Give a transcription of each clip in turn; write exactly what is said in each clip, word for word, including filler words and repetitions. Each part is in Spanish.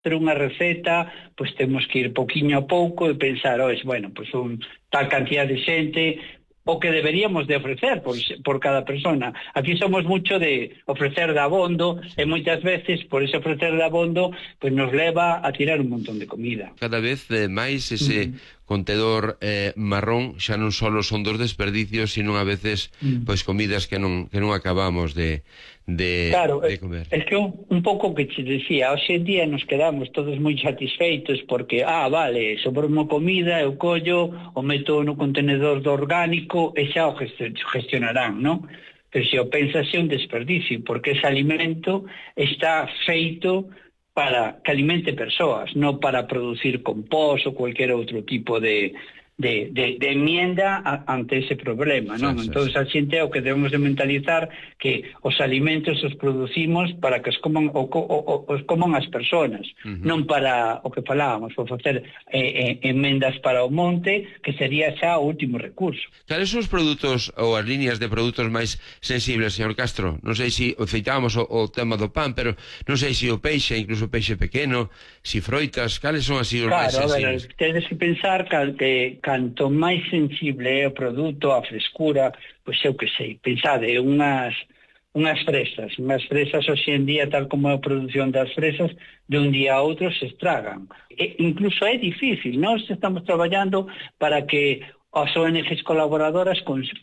ter unha receta, pois temos que ir poquinho a pouco e pensar, ois, bueno, pois un tal cantidad de xente, o que deberíamos de ofrecer por, por cada persona. Aquí somos mucho de ofrecer de abondo, e moitas veces, por ese ofrecer de abondo, pois nos leva a tirar un montón de comida. Cada vez eh, máis ese mm. contedor eh, marrón xa non só son dos desperdicios, sino a veces mm. pois comidas que non que non acabamos de de, claro, de comer. Es que un, un pouco que te decía, hoxe en día nos quedamos todos moi satisfeitos porque, ah, vale, sobrou comida, eu collo, o meto no contenedor do orgánico e xa o gestionarán, non? Pero se o pensas é un desperdicio, porque ese alimento está feito para que alimente persoas, non para producir compost ou cualquier outro tipo de... De, de, de enmienda a, ante ese problema, non? Sí, sí, entón, a xente é o que debemos de mentalizar que os alimentos os producimos para que os coman, o, o, o, os coman as persoas, uh-huh. non para o que falábamos, por facer eh, eh, enmendas para o monte, que sería xa o último recurso. Cales son os produtos ou as líneas de produtos máis sensibles, señor Castro? Non sei se feitábamos o, o tema do pan, pero non sei se o peixe, incluso o peixe pequeno, si froitas, cales son así os claro, máis sensibles? Claro, tedes que pensar que, que canto máis sensible é o produto, a frescura, pois eu que sei, pensade, unhas unhas fresas, unhas fresas hoxe en día, tal como é a produción das fresas, de un día a outro se estragan. E, incluso é difícil, nós estamos traballando para que as O N Ges colaboradoras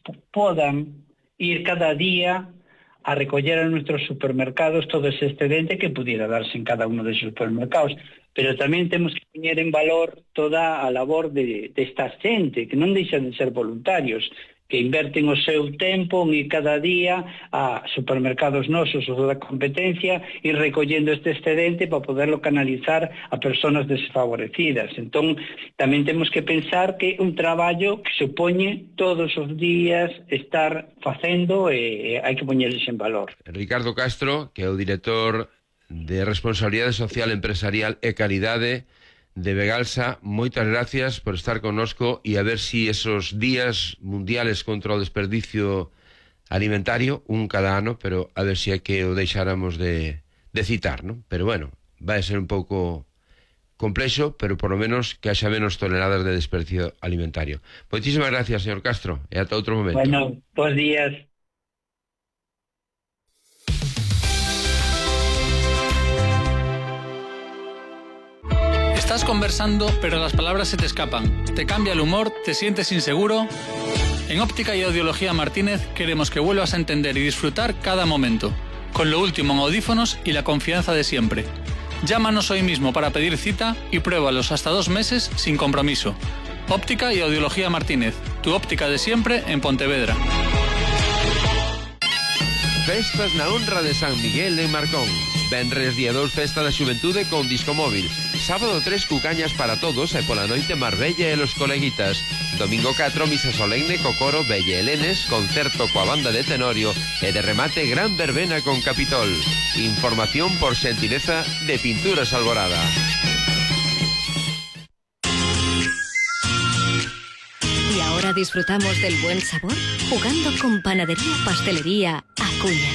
podan ir cada día a recoller a nuestros supermercados todo ese excedente que pudiera darse en cada uno de esos supermercados. Pero tamén temos que poñer en valor toda a labor de, de esta xente, que non deixan de ser voluntarios, que inverten o seu tempo en ir cada día a supermercados nosos ou da competencia e recollendo este excedente para poderlo canalizar a persoas desfavorecidas. Entón, tamén temos que pensar que é un traballo que supone todos os días estar facendo e hai que poñerles en valor. Ricardo Castro, que é o director de Responsabilidade Social Empresarial e Calidade de Vegalsa, moitas gracias por estar connosco e a ver si esos días mundiales contra o desperdicio alimentario, un cada ano, pero a ver si é que o deixáramos de, de citar, ¿no? Pero bueno, vai ser un pouco complexo, pero por lo menos que haxa menos toneladas de desperdicio alimentario. Moitísimas gracias, señor Castro, e ata outro momento. Bueno, bons días. Estás conversando, pero las palabras se te escapan. Te cambia el humor, te sientes inseguro. En Óptica y Audiología Martínez queremos que vuelvas a entender y disfrutar cada momento, con lo último en audífonos y la confianza de siempre. Llámanos hoy mismo para pedir cita y pruébalos hasta dos meses sin compromiso. Óptica y Audiología Martínez, tu óptica de siempre en Pontevedra. Festas na honra de San Miguel en Marcón. Venres día dos, festa da xuventude con disco móvil. Sábado tres, cucañas para todos e pola noite Marbella e los coleguitas. Domingo catro, misa solemne co coro Belle Helenes, concerto coa banda de Tenorio e de remate gran verbena con Capitol. Información por xentileza de Pinturas Alborada. Y ahora disfrutamos del buen sabor jugando con Panadería Pastelería Acuña.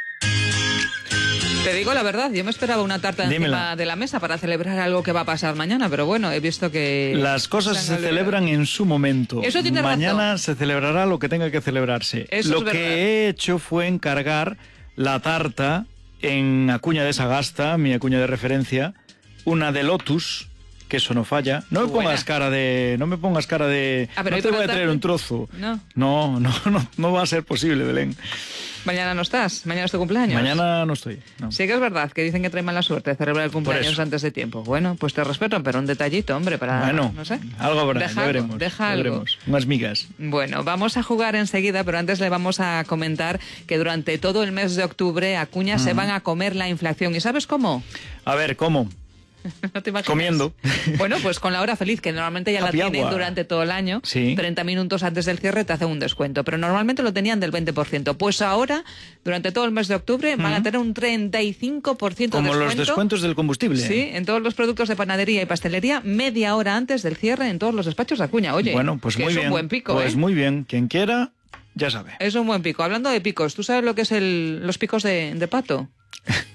Te digo la verdad, yo me esperaba una tarta Dímela. encima de la mesa para celebrar algo que va a pasar mañana, pero bueno, he visto que... Las cosas se celebran en su momento. Eso tiene Mañana razón. se celebrará lo que tenga que celebrarse. Eso lo es que verdad. he hecho fue encargar la tarta en Acuña de Sagasta, mi Acuña de referencia, una de Lotus, que eso no falla. No me Buena. pongas cara de... No me pongas cara de... A ver, no hoy te voy a para traer tarde. un trozo. No. No, no, no, no va a ser posible, Belén. Mañana no estás, mañana es tu cumpleaños. Mañana no estoy. No. Sí que es verdad que dicen que trae mala suerte celebrar el cumpleaños eso. antes de tiempo. Bueno, pues te respeto, pero un detallito, hombre, para... Bueno, no sé. algo habrá, Deja ya algo, veremos. deja ya algo. veremos. Unas migas. Bueno, vamos a jugar enseguida, pero antes le vamos a comentar que durante todo el mes de octubre Acuña se van a comer la inflación. ¿Y sabes cómo? A ver, ¿cómo? ¿No te imaginas? Comiendo. Bueno, pues con la hora feliz, que normalmente ya la Happy tienen hour. durante todo el año. Sí. treinta minutos antes del cierre te hacen un descuento, pero normalmente lo tenían del veinte por ciento. Pues ahora, durante todo el mes de octubre, van a tener un treinta y cinco por ciento de Como descuento. los descuentos del combustible. Sí, en todos los productos de panadería y pastelería, media hora antes del cierre en todos los despachos de Acuña. Oye, Bueno, pues que muy es bien. un buen pico, Pues ¿eh? muy bien. Quien quiera, ya sabe. Es un buen pico. Hablando de picos, ¿tú sabes lo que es el, los picos de, de pato?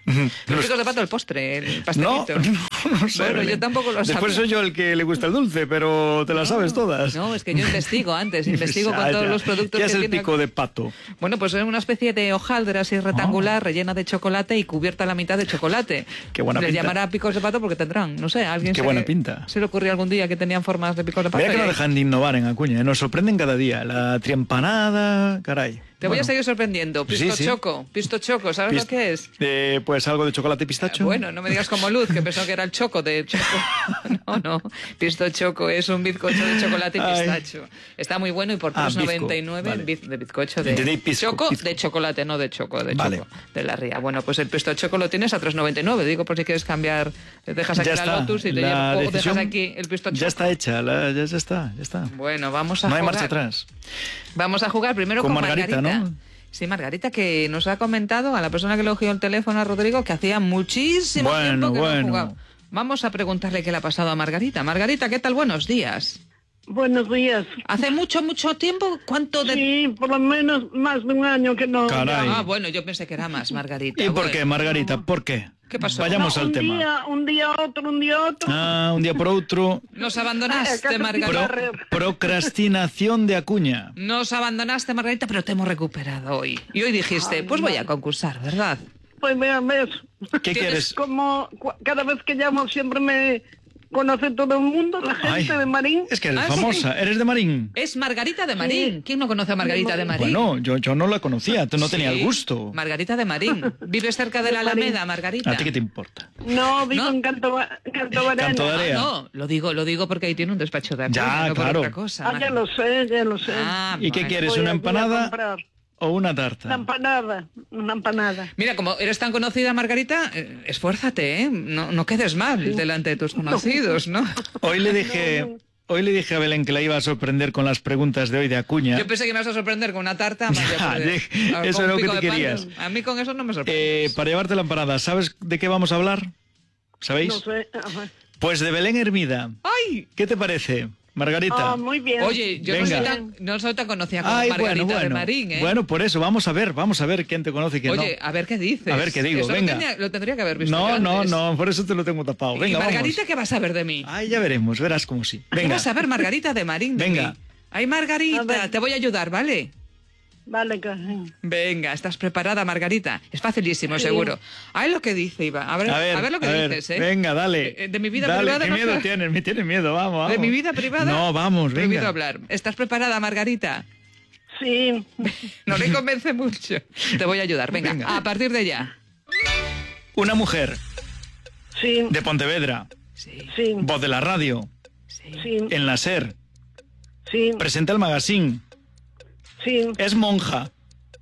Los picos de pato, el postre, el pastelito. No, no, no sé. Bueno, yo tampoco lo sabía. Después soy yo el que le gusta el dulce, pero te las no, sabes todas. No, es que yo investigo antes, investigo con todos los productos ¿Qué que es el tiene... pico de pato? Bueno, pues es una especie de hojaldra así rectangular, oh. rellena de chocolate y cubierta a la mitad de chocolate. Qué buena Les pinta. llamará picos de pato porque tendrán, no sé, alguien Qué se, buena pinta. se le ocurrió algún día que tenían formas de picos de pato. Mira que no dejan de innovar en Acuña, ¿eh? Nos sorprenden cada día. La triempanada, caray. Te bueno. voy a seguir sorprendiendo. Pisto sí, sí. choco, pisto choco, ¿sabes Pist lo que es? Eh, pues algo de chocolate pistacho. Eh, bueno, no me digas como Luz, que pensó que era el choco de choco. No, no. Pisto choco es un bizcocho de chocolate y pistacho. Ay. Está muy bueno y por tres noventa y nueve vale. de bizcocho de, de pisco, choco pisco. de chocolate, no de choco, de vale. choco, de la ría. Bueno, pues el pisto choco lo tienes a tres noventa y nueve. Digo, por si quieres cambiar, dejas aquí ya la está. Lotus y te la llevo, o dejas aquí el pisto choco. Ya está hecha, la, ya, ya está, ya está. Bueno, vamos a no jugar. No hay marcha atrás. Vamos a jugar primero con, con Margarita, Margarita. ¿no? Sí, Margarita, que nos ha comentado a la persona que le cogió el teléfono a Rodrigo que hacía muchísimo bueno, tiempo que bueno. no jugaba. Vamos a preguntarle qué le ha pasado a Margarita. Margarita, ¿qué tal? Buenos días. Buenos días. ¿Hace mucho, mucho tiempo? ¿Cuánto de...? Sí, por lo menos más de un año que no... Caray. Ah, bueno, yo pensé que era más, Margarita. ¿Y por bueno. qué, Margarita? ¿Por qué? ¿Qué pasó? Vayamos no, al un tema. Día, un día otro, un día otro. Ah, un día por otro. Nos abandonaste, Eh, Margarita. Pro, procrastinación de Acuña. Nos abandonaste, Margarita, pero te hemos recuperado hoy. Y hoy dijiste, Ay, pues voy a concursar, ¿verdad? Pues mira, ves. ¿Qué quieres? Como cada vez que llamo siempre me conoce todo el mundo, la gente Ay, de Marín. Es que eres ¿Ah, famosa, sí? ¿Eres de Marín? Es Margarita de Marín. Sí. ¿Quién no conoce a Margarita de Marín? Bueno, yo, yo no la conocía, tú no Sí, tenías el gusto. Margarita de Marín. ¿Vives cerca de la Alameda, Margarita? ¿A ti qué te importa? No, vivo ¿No? en Canto, Canto Barena. Canto de Area. Ah, no, lo digo, lo digo porque ahí tiene un despacho de Acuña, Ya, no por claro. otra cosa. Ah, ya lo sé, ya lo sé. Ah, ¿Y qué vale. quieres, Voy una a- voy a empanada comprar. o una tarta? Una empanada, una empanada. Mira, como eres tan conocida, Margarita, eh, esfuérzate, ¿eh? No, no quedes mal sí. delante de tus conocidos, ¿no? Hoy le dije... No, no. Hoy le dije a Belén que la iba a sorprender con las preguntas de hoy de Acuña. Yo pensé que me ibas a sorprender con una tarta. Más Ya, ya, pues, de- a- eso con es lo un que pico te de pan. querías. A mí con eso no me sorprende. Eh, para llevarte la empanada, ¿sabes de qué vamos a hablar? ¿Sabéis? No sé. Ajá. Pues de Belén Hermida. ¡Ay! ¿Qué te parece, Margarita? Ah, muy bien. Oye, yo no soy, Venga. tan, no soy tan conocida como Ay, Margarita bueno, de bueno. Marín, ¿eh? Bueno, por eso, vamos a ver, vamos a ver quién te conoce y quién Oye, no. a ver qué dices. A ver qué digo, Eso venga. Lo, tenía, lo tendría que haber visto No, yo no, antes. no, por eso te lo tengo tapado. ¿Y Venga, Margarita vamos. qué vas a ver de mí? Ay, ya veremos, verás como sí. ¿Qué Venga. vas a ver, Margarita de Marín? De Venga. mí? Ay, Margarita, A ver. te voy a ayudar, ¿vale? Vale, cariño. Venga, ¿estás preparada, Margarita? Es facilísimo, Sí. seguro. Ay, lo que dice, Iba. A ver, A ver, a ver lo que a ver, dices, ¿eh? Venga, dale. Eh, De mi vida Dale, privada ¿qué no miedo sé- tienes? Me tienes miedo, vamos, vamos. ¿De mi vida privada? No, vamos, Prohibido venga. hablar. ¿Estás preparada, Margarita? Sí. No le convence mucho. Te voy a ayudar. Venga, Venga. a partir de ya. Una mujer Sí. de Pontevedra, Sí, Sí. voz de la radio, sí. Sí. en la SER, Sí. presenta el magazine, Sí. es monja,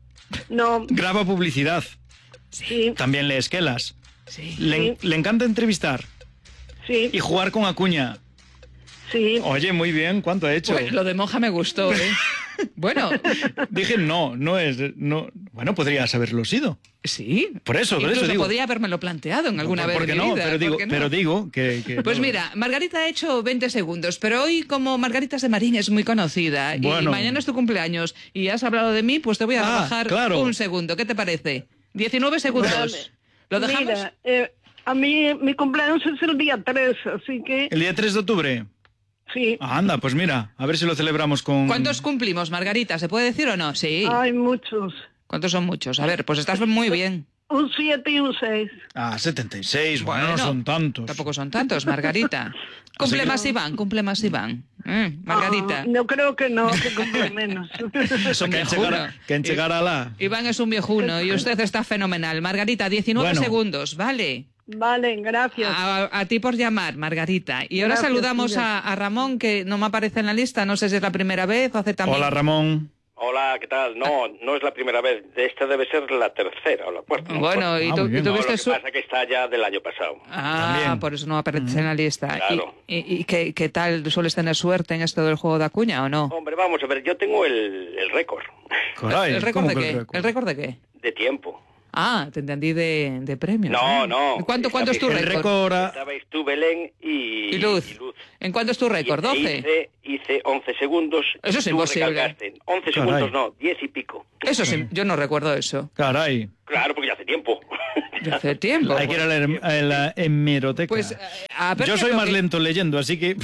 No. graba publicidad, Sí. también lee esquelas, Sí. le, le encanta entrevistar Sí. y jugar con Acuña. Sí. Oye, muy bien, ¿cuánto ha hecho? Bueno, lo de monja me gustó, ¿eh? Bueno, Dije, no, no es... No. Bueno, podrías haberlo sido. sí. Por eso, por Incluso eso digo. podría habérmelo planteado en alguna ¿Por- vez por qué de mi no? vida. Pero digo, ¿por qué no? pero digo que... que Pues no. mira, Margarita ha hecho veinte segundos, pero hoy como Margarita de Marín es muy conocida y Bueno. mañana es tu cumpleaños y has hablado de mí, pues te voy a Ah, rebajar claro. un segundo. ¿Qué te parece? diecinueve segundos. Vale. ¿Lo dejamos? Mira, eh, a mí mi cumpleaños es el día tres, así que El día tres de octubre. sí. Ah, anda, pues mira, a ver si lo celebramos con... ¿Cuántos cumplimos, Margarita? ¿Se puede decir o no? Sí. Hay muchos. ¿Cuántos son muchos? A ver, pues estás muy bien. Un siete y un seis. Ah, setenta y seis, bueno, Bueno, no son tantos. Tampoco son tantos, Margarita. Cumple que- más Iván, cumple más Iván. Mm, Margarita. Ah, no creo que no, que cumple menos. Es un Que viejuno. enchegara, que enchegara la... Iván es un viejuno y usted está fenomenal. Margarita, diecinueve Bueno. segundos, ¿vale? Vale, gracias. A, a ti por llamar, Margarita. Y ahora Gracias, saludamos tía. a, a Ramón, que no me aparece en la lista. No sé si es la primera vez o hace también... Hola, Ramón. Hola, ¿qué tal? No, no es la primera vez. Esta debe ser la tercera o la cuarta. Bueno, y Ah, tú, muy bien. y No, tuviste lo que su... pasa es que está ya del año pasado. Ah, También. por eso no aparece en la lista. Claro. ¿Y, y, y qué, qué tal? ¿Sueles tener suerte en esto del juego de Acuña o no? Hombre, vamos a ver, yo tengo el, el récord Caray, ¿El récord ¿cómo de que qué? el récord? ¿El récord de qué? de tiempo. Ah, te entendí de, de premios. No, ¿eh? no. ¿Cuánto, ¿cuánto es tu El récord? récord a- Estabais tú, Belén, y, Y Luz. y Luz. ¿En cuánto es tu récord? Y- ¿doce? Hice, hice once segundos. Eso es tú imposible. recalcaste. once Caray. segundos no, diez y pico. Eso sí, yo no recuerdo eso. Caray. Claro, porque ya hace tiempo. De hace tiempo. Hay que ir a la, a la hemeroteca. Pues eh, a ver Yo qué soy es lo más que- lento leyendo, así que...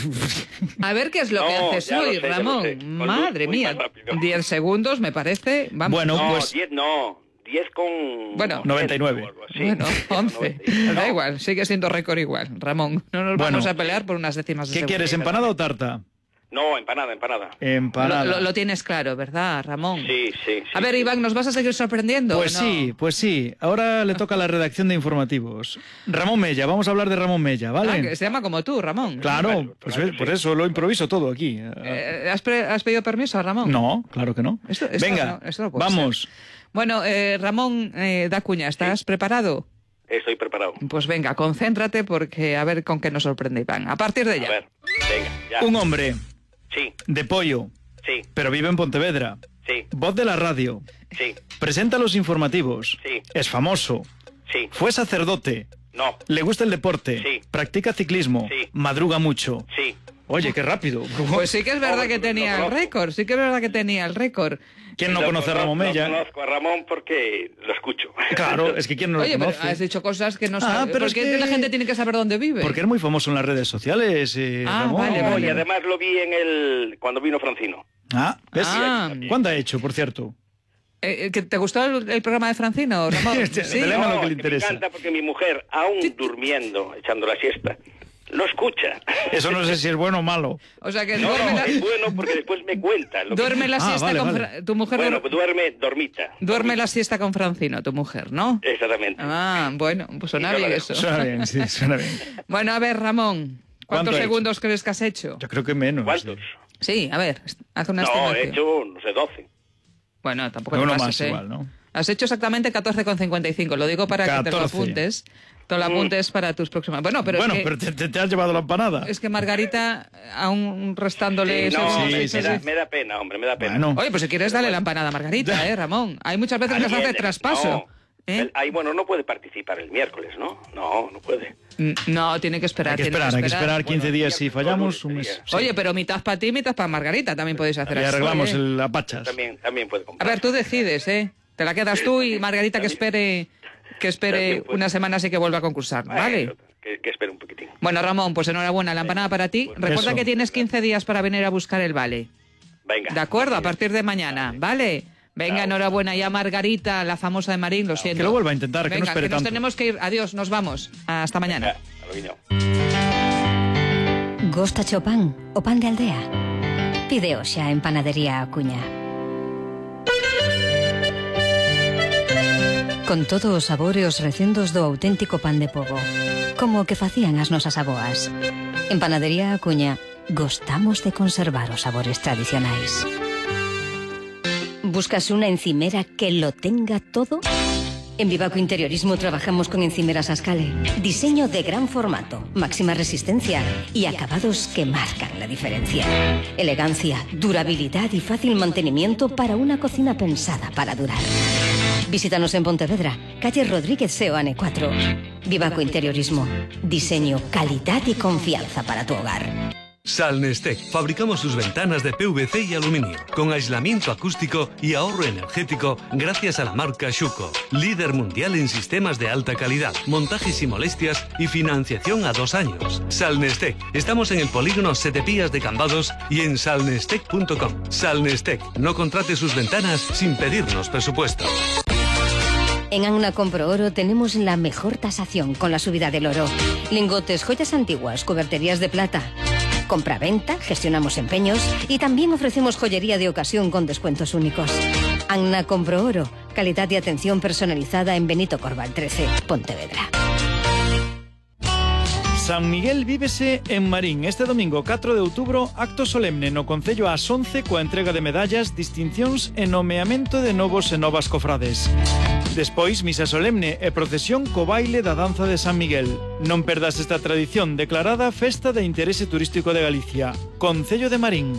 A ver qué es lo No, que haces ya lo hoy, sé, ya lo Ramón. sé. Con Luz, Madre muy mía. más rápido. diez segundos me parece. Vamos. Bueno, No, pues... diez no. diez con... Bueno. noventa y nueve. o algo así. Bueno, once. noventa y nueve. Da No, igual, sigue siendo récord igual, Ramón. No nos Bueno. vamos a pelear por unas décimas de ¿Qué segundo. quieres, empanada o tarta? No, empanada, empanada. Empanada. Lo, lo- lo tienes claro, ¿verdad, Ramón? Sí, sí, sí. A ver, Iván, ¿nos vas a seguir sorprendiendo? Pues o no? sí, pues sí. Ahora le toca a la redacción de informativos. Ramón Mella, vamos a hablar de Ramón Mella, Ah, ¿vale? que se llama como tú, Ramón. Claro, pues ves, por eso lo improviso todo aquí. Eh, ¿has, pre- has pedido permiso a Ramón? No, claro que no. Esto- esto Venga, no- esto no puede vamos. Bueno, eh, Ramón eh, Dacuña, ¿estás preparado? Estoy preparado. Pues venga, concéntrate porque a ver con qué nos sorprende Iván. A partir de A ya. ver, venga, ya. Un hombre Sí, de pollo, sí, pero vive en Pontevedra. sí, Voz de la radio. sí, Presenta los informativos. Sí. Es famoso. sí. Fue sacerdote. No, Le gusta el deporte. Sí. Practica ciclismo. Sí. Madruga mucho. sí. Oye, qué rápido. Pues sí que es verdad Hombre, que lo tenía el conozco. récord, sí que es verdad que tenía el récord. ¿Quién no Lo conoce a conozco- Ramón Mella? Lo conozco a Ramón porque lo escucho. Claro, es que ¿quién no lo Oye, pero conoce? has dicho cosas que no Ah, sabes. pero Porque es que- la gente tiene que saber dónde vive. Porque es muy famoso en las redes sociales, eh, Ah, Ramón. vale, No, vale. y además lo vi en el cuando vino Francino. Ah, ¿ves? Ah. ¿Cuándo ha hecho, por cierto? Eh, eh, ¿que ¿Te gustó el, el programa de Francino, Ramón? Sí, Sí. Belén, lo que le me interesa. encanta porque mi mujer, aún durmiendo, echando la siesta, lo escucha. Eso no sé si es bueno o malo. O sea que No, duerme, no, la, es bueno porque después me cuenta. Lo que- duerme la Ah, siesta vale, con vale. Fra- tu mujer. Bueno, duer- pues duerme dormita. duerme la siesta con Francino, tu mujer, ¿no? Exactamente. Ah, bueno, pues suena Y yo la bien dejo. eso. Suena bien, sí, suena bien. Bueno, a ver, Ramón, ¿Cuánto ¿cuántos ha hecho? segundos crees que has hecho? Yo creo que menos. ¿Cuántos? Sí, a ver, haz una No, estimación. he hecho, no sé, doce. Bueno, tampoco te Uno pases, más ¿eh? igual, ¿no? Has hecho exactamente catorce coma cincuenta y cinco. Lo digo para que te lo catorce. apuntes. Te lo apuntes para tus próximas... Bueno, pero bueno, es que... pero te, te- te has llevado la empanada. Es que Margarita, aún restándole... Sí, no, esos sí, me, seis, me da, seis- me da pena, hombre, me da pena. Bueno. Oye, pues si quieres dale la empanada a Margarita, ¿eh, Ramón? Hay muchas veces que nos hace Alguien- traspaso. no. ¿eh? El- Ay, bueno, no puede participar el miércoles, ¿no? No, no puede. Mm, No, tiene que esperar. Hay que tiene esperar, hay que esperar quince Bueno, días. ya Si que fallamos, todo un lunes mes. sería. Sí. Oye, pero mitad para ti, mitad para Margarita. También podéis hacer Y así. arreglamos ¿eh? el apachas. También, también puede A comprar. ver, tú decides, ¿eh? Te la quedas tú y Margarita que espere que espere También, pues. unas semanas y que vuelva a concursar, ¿vale? Bueno, que, que espere un poquitín. Bueno, Ramón, pues enhorabuena, la empanada para ti. Recuerda Eso. que tienes quince días para venir a buscar el vale. Venga. ¿De acuerdo? A partir de mañana, ¿vale? Venga, Chao. enhorabuena ya Margarita, la famosa de Marín, lo siento. Que lo vuelva a intentar, que no Venga, espere que nos tanto. tenemos que ir. Adiós, nos vamos. Hasta mañana. Ya, a lo guiño. Gostacho pan o pan de aldea? Pide xa en Panadería Acuña. Con todos os sabores recendos do auténtico pan de pobo, como o que facían as nosas aboas. En Panadería Acuña gostamos de conservar os sabores tradicionais. ¿Buscas una encimera que lo tenga todo? En Vivaco Interiorismo trabajamos con encimeras Ascale. Diseño de gran formato, máxima resistencia y acabados que marcan la diferencia. Elegancia, durabilidad y fácil mantenimiento para una cocina pensada para durar. Visítanos en Pontevedra, calle Rodríguez Seoane cuatro. Vivaco Interiorismo. Diseño, calidad y confianza para tu hogar. Salnestec. Fabricamos sus ventanas de P V C y aluminio, con aislamiento acústico y ahorro energético gracias a la marca Schuco, líder mundial en sistemas de alta calidad, montajes y molestias y financiación a dos años. Salnestec. Estamos en el polígono Sete Pías de Cambados y en salnestec punto com. Salnestec. No contrate sus ventanas sin pedirnos presupuesto. En Anna Compro Oro tenemos la mejor tasación con la subida del oro. Lingotes, joyas antiguas, coberterías de plata. Compra-venta, gestionamos empeños y también ofrecemos joyería de ocasión con descuentos únicos. Anna Compro Oro, calidad y atención personalizada en Benito Corval trece, Pontevedra. San Miguel vívese en Marín. Este domingo catro de outubro, acto solemne no Concello ás once coa entrega de medallas, distincións e nomeamento de novos e novas cofrades. Despois, misa solemne e procesión co baile da danza de San Miguel. Non perdas esta tradición declarada Festa de Interese Turístico de Galicia. Concello de Marín.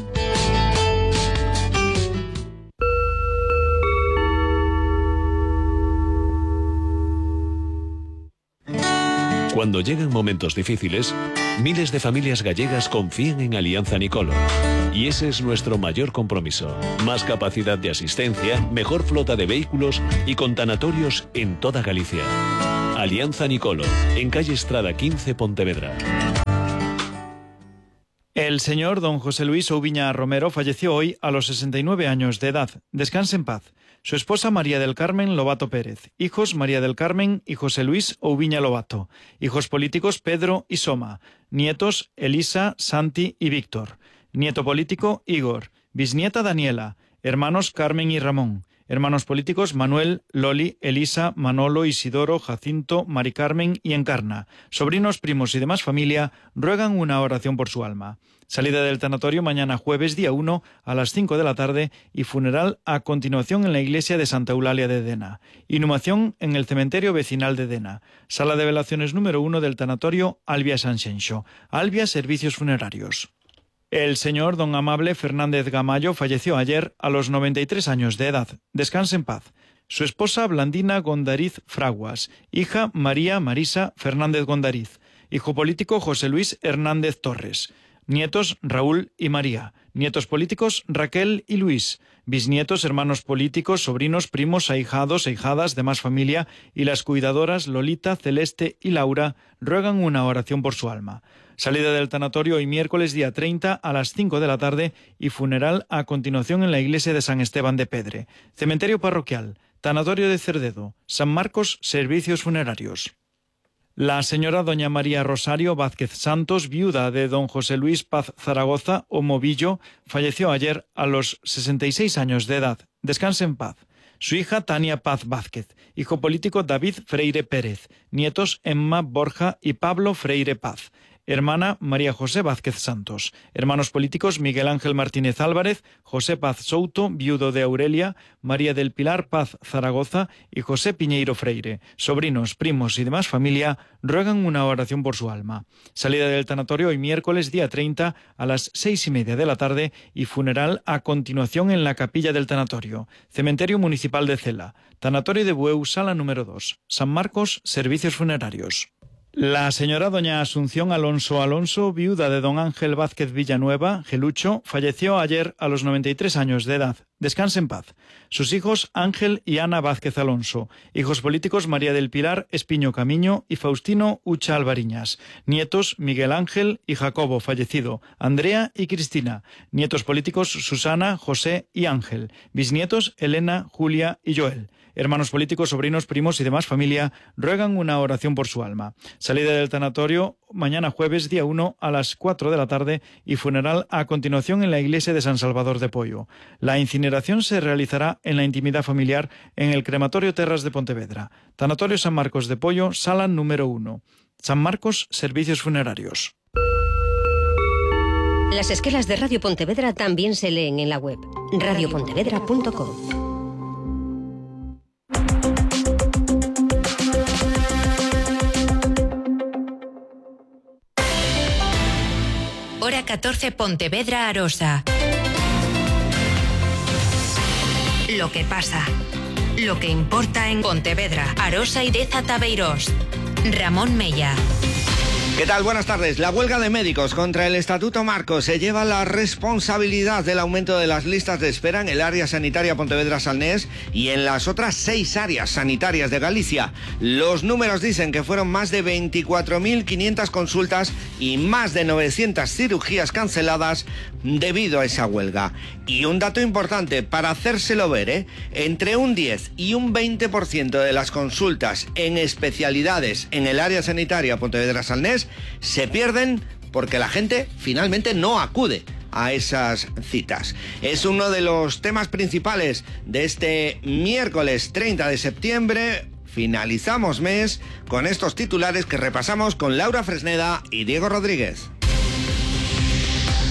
Cuando llegan momentos difíciles, miles de familias gallegas confían en Alianza Nicolo. Y ese es nuestro mayor compromiso. Más capacidad de asistencia, mejor flota de vehículos y con tanatorios en toda Galicia. Alianza Nicolo, en calle Estrada quince, Pontevedra. El señor don José Luis Oubiña Romero falleció hoy a los sesenta y nueve años de edad. Descanse en paz. Su esposa María del Carmen Lobato Pérez. Hijos María del Carmen y José Luis Oubiña Lobato. Hijos políticos Pedro y Soma. Nietos Elisa, Santi y Víctor. Nieto político Igor. Bisnieta Daniela. Hermanos Carmen y Ramón. Hermanos políticos Manuel, Loli, Elisa, Manolo, Isidoro, Jacinto, Mari Carmen y Encarna. Sobrinos, primos y demás familia ruegan una oración por su alma. Salida del tanatorio mañana jueves día uno a las cinco de la tarde y funeral a continuación en la iglesia de Santa Eulalia de Dena. Inhumación en el cementerio vecinal de Dena. Sala de velaciones número uno del tanatorio Albia Sanxenxo. Albia Servicios Funerarios. El señor don Amable Fernández Gamayo falleció ayer a los noventa y tres años de edad. Descanse en paz. Su esposa Blandina Gondariz Fraguas. Hija María Marisa Fernández Gondariz. Hijo político José Luis Hernández Torres. Nietos Raúl y María. Nietos políticos Raquel y Luis. Bisnietos, hermanos políticos, sobrinos, primos, ahijados, ahijadas, demás familia y las cuidadoras Lolita, Celeste y Laura ruegan una oración por su alma. Salida del tanatorio hoy miércoles día treinta a las cinco de la tarde y funeral a continuación en la iglesia de San Esteban de Pedre. Cementerio parroquial, tanatorio de Cerdedo, San Marcos, servicios funerarios. La señora doña María Rosario Vázquez Santos, viuda de don José Luis Paz Zaragoza o Movillo, falleció ayer a los sesenta y seis años de edad. Descanse en paz. Su hija Tania Paz Vázquez, hijo político David Freire Pérez, nietos Emma Borja y Pablo Freire Paz. Hermana María José Vázquez Santos. Hermanos políticos Miguel Ángel Martínez Álvarez, José Paz Souto, viudo de Aurelia, María del Pilar Paz Zaragoza y José Piñeiro Freire. Sobrinos, primos y demás familia ruegan una oración por su alma. Salida del tanatorio hoy miércoles día treinta a las seis y media de la tarde y funeral a continuación en la capilla del tanatorio. Cementerio Municipal de Cela. Tanatorio de Bueu, sala número dos. San Marcos, servicios funerarios. La señora doña Asunción Alonso Alonso, viuda de don Ángel Vázquez Villanueva, Gelucho, falleció ayer a los noventa y tres años de edad. Descanse en paz. Sus hijos Ángel y Ana Vázquez Alonso. Hijos políticos María del Pilar Espiño Camiño y Faustino Ucha Alvariñas. Nietos Miguel Ángel y Jacobo, fallecido. Andrea y Cristina. Nietos políticos Susana, José y Ángel. Bisnietos Elena, Julia y Joel. Hermanos políticos, sobrinos, primos y demás familia ruegan una oración por su alma. Salida del tanatorio mañana jueves día uno a las cuatro de la tarde y funeral a continuación en la iglesia de San Salvador de Poio. La incineración se realizará en la intimidad familiar en el crematorio Terras de Pontevedra. Tanatorio San Marcos de Poio, sala número uno. San Marcos, servicios funerarios. Las esquelas de Radio Pontevedra también se leen en la web radio pontevedra punto com. Hora catorce, Pontevedra, Arosa. Lo que pasa, lo que importa en Pontevedra, Arosa y Deza Tabeirós. Ramón Mella. ¿Qué tal? Buenas tardes. La huelga de médicos contra el Estatuto Marco se lleva la responsabilidad del aumento de las listas de espera en el área sanitaria Pontevedra-Salnés y en las otras seis áreas sanitarias de Galicia. Los números dicen que fueron más de veinticuatro mil quinientas consultas y más de novecientas cirugías canceladas debido a esa huelga. Y un dato importante para hacérselo ver, ¿eh? Entre un diez y un veinte por ciento de las consultas en especialidades en el área sanitaria Pontevedra-Salnés se pierden porque la gente finalmente no acude a esas citas. Es uno de los temas principales de este miércoles treinta de septiembre. Finalizamos mes con estos titulares que repasamos con Laura Fresneda y Diego Rodríguez.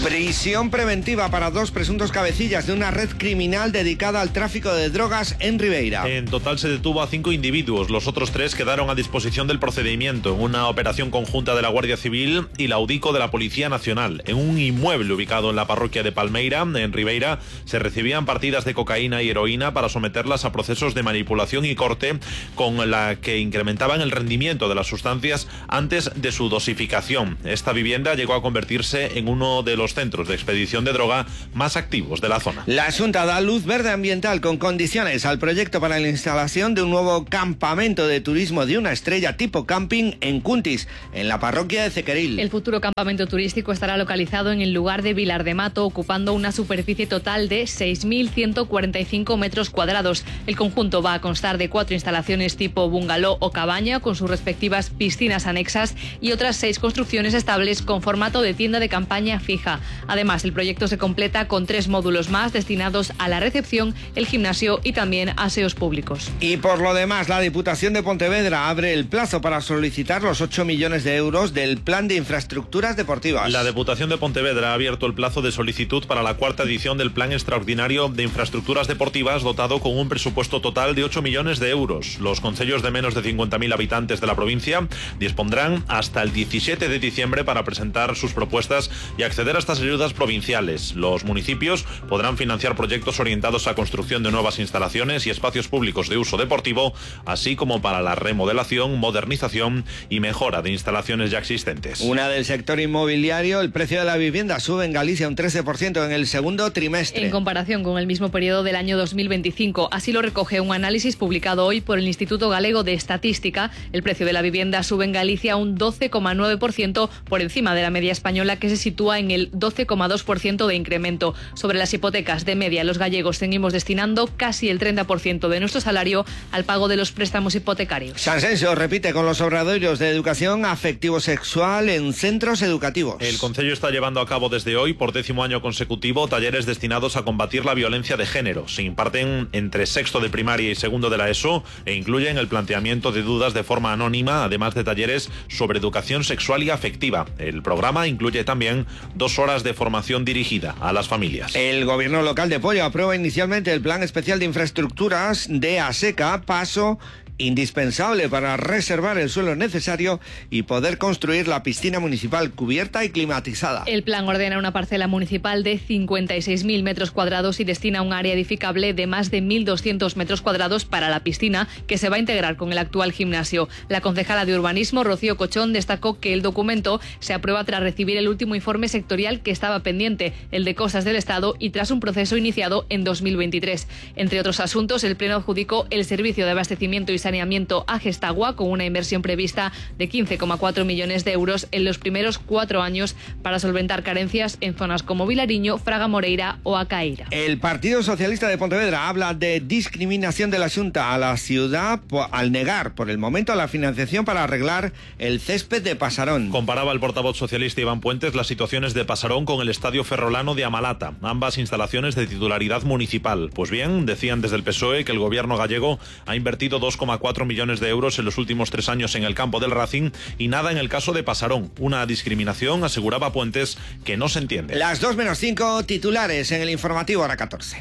Prisión preventiva para dos presuntos cabecillas de una red criminal dedicada al tráfico de drogas en Ribeira. En total se detuvo a cinco individuos. Los otros tres quedaron a disposición del procedimiento en una operación conjunta de la Guardia Civil y la UDICO de la Policía Nacional. En un inmueble ubicado en la parroquia de Palmeira, en Ribeira, se recibían partidas de cocaína y heroína para someterlas a procesos de manipulación y corte con la que incrementaban el rendimiento de las sustancias antes de su dosificación. Esta vivienda llegó a convertirse en uno de los centros de expedición de droga más activos de la zona. La Xunta da luz verde ambiental con condiciones al proyecto para la instalación de un nuevo campamento de turismo de una estrella tipo camping en Cuntis, en la parroquia de Cequeril. El futuro campamento turístico estará localizado en el lugar de Vilar de Mato, ocupando una superficie total de seis mil ciento cuarenta y cinco metros cuadrados. El conjunto va a constar de cuatro instalaciones tipo bungalow o cabaña, con sus respectivas piscinas anexas, y otras seis construcciones estables con formato de tienda de campaña fija. Además, el proyecto se completa con tres módulos más destinados a la recepción, el gimnasio y también aseos públicos. Y por lo demás, la Diputación de Pontevedra abre el plazo para solicitar los ocho millones de euros del Plan de Infraestructuras Deportivas. La Diputación de Pontevedra ha abierto el plazo de solicitud para la cuarta edición del Plan Extraordinario de Infraestructuras Deportivas, dotado con un presupuesto total de ocho millones de euros. Los concellos de menos de cincuenta mil habitantes de la provincia dispondrán hasta el diecisiete de diciembre para presentar sus propuestas y acceder a estas ayudas provinciales. Los municipios podrán financiar proyectos orientados a construcción de nuevas instalaciones y espacios públicos de uso deportivo, así como para la remodelación, modernización y mejora de instalaciones ya existentes. Una del sector inmobiliario, el precio de la vivienda sube en Galicia un trece por ciento en el segundo trimestre. En comparación con el mismo periodo del año dos mil veinticinco, así lo recoge un análisis publicado hoy por el Instituto Galego de Estadística. El precio de la vivienda sube en Galicia un doce coma nueve por ciento por encima de la media española, que se sitúa en el doce coma dos por ciento de incremento. Sobre las hipotecas, de media los gallegos seguimos destinando casi el treinta por ciento de nuestro salario al pago de los préstamos hipotecarios. Sanxenxo repite con los obradoiros de educación afectivo-sexual en centros educativos. El Concello está llevando a cabo desde hoy, por décimo año consecutivo, talleres destinados a combatir la violencia de género. Se imparten entre sexto de primaria y segundo de la ESO e incluyen el planteamiento de dudas de forma anónima, además de talleres sobre educación sexual y afectiva. El programa incluye también dos horas de formación dirigida a las familias. El gobierno local de Pollo aprueba inicialmente el Plan Especial de Infraestructuras de ASECA, paso indispensable para reservar el suelo necesario y poder construir la piscina municipal cubierta y climatizada. El plan ordena una parcela municipal de cincuenta y seis mil metros cuadrados y destina un área edificable de más de mil doscientos metros cuadrados para la piscina, que se va a integrar con el actual gimnasio. La concejala de Urbanismo, Rocío Cochón, destacó que el documento se aprueba tras recibir el último informe sectorial que estaba pendiente, el de Costas del Estado, y tras un proceso iniciado en dos mil veintitrés. Entre otros asuntos, el Pleno adjudicó el servicio de abastecimiento y saneamiento a Gestagua, con una inversión prevista de quince coma cuatro millones de euros en los primeros cuatro años para solventar carencias en zonas como Vilariño, Fraga Moreira o Acaíra. El Partido Socialista de Pontevedra habla de discriminación de la Xunta a la ciudad al negar por el momento la financiación para arreglar el césped de Pasarón. Comparaba el portavoz socialista Iván Puentes las situaciones de Pasarón con el Estadio Ferrolano de Amalata, ambas instalaciones de titularidad municipal. Pues bien, decían desde el P S O E que el gobierno gallego ha invertido dos coma cuatro millones de euros en los últimos tres años en el campo del Racing y nada en el caso de Pasarón. Una discriminación, aseguraba Puentes, que no se entiende. Las dos menos cinco, titulares en el informativo hora catorce.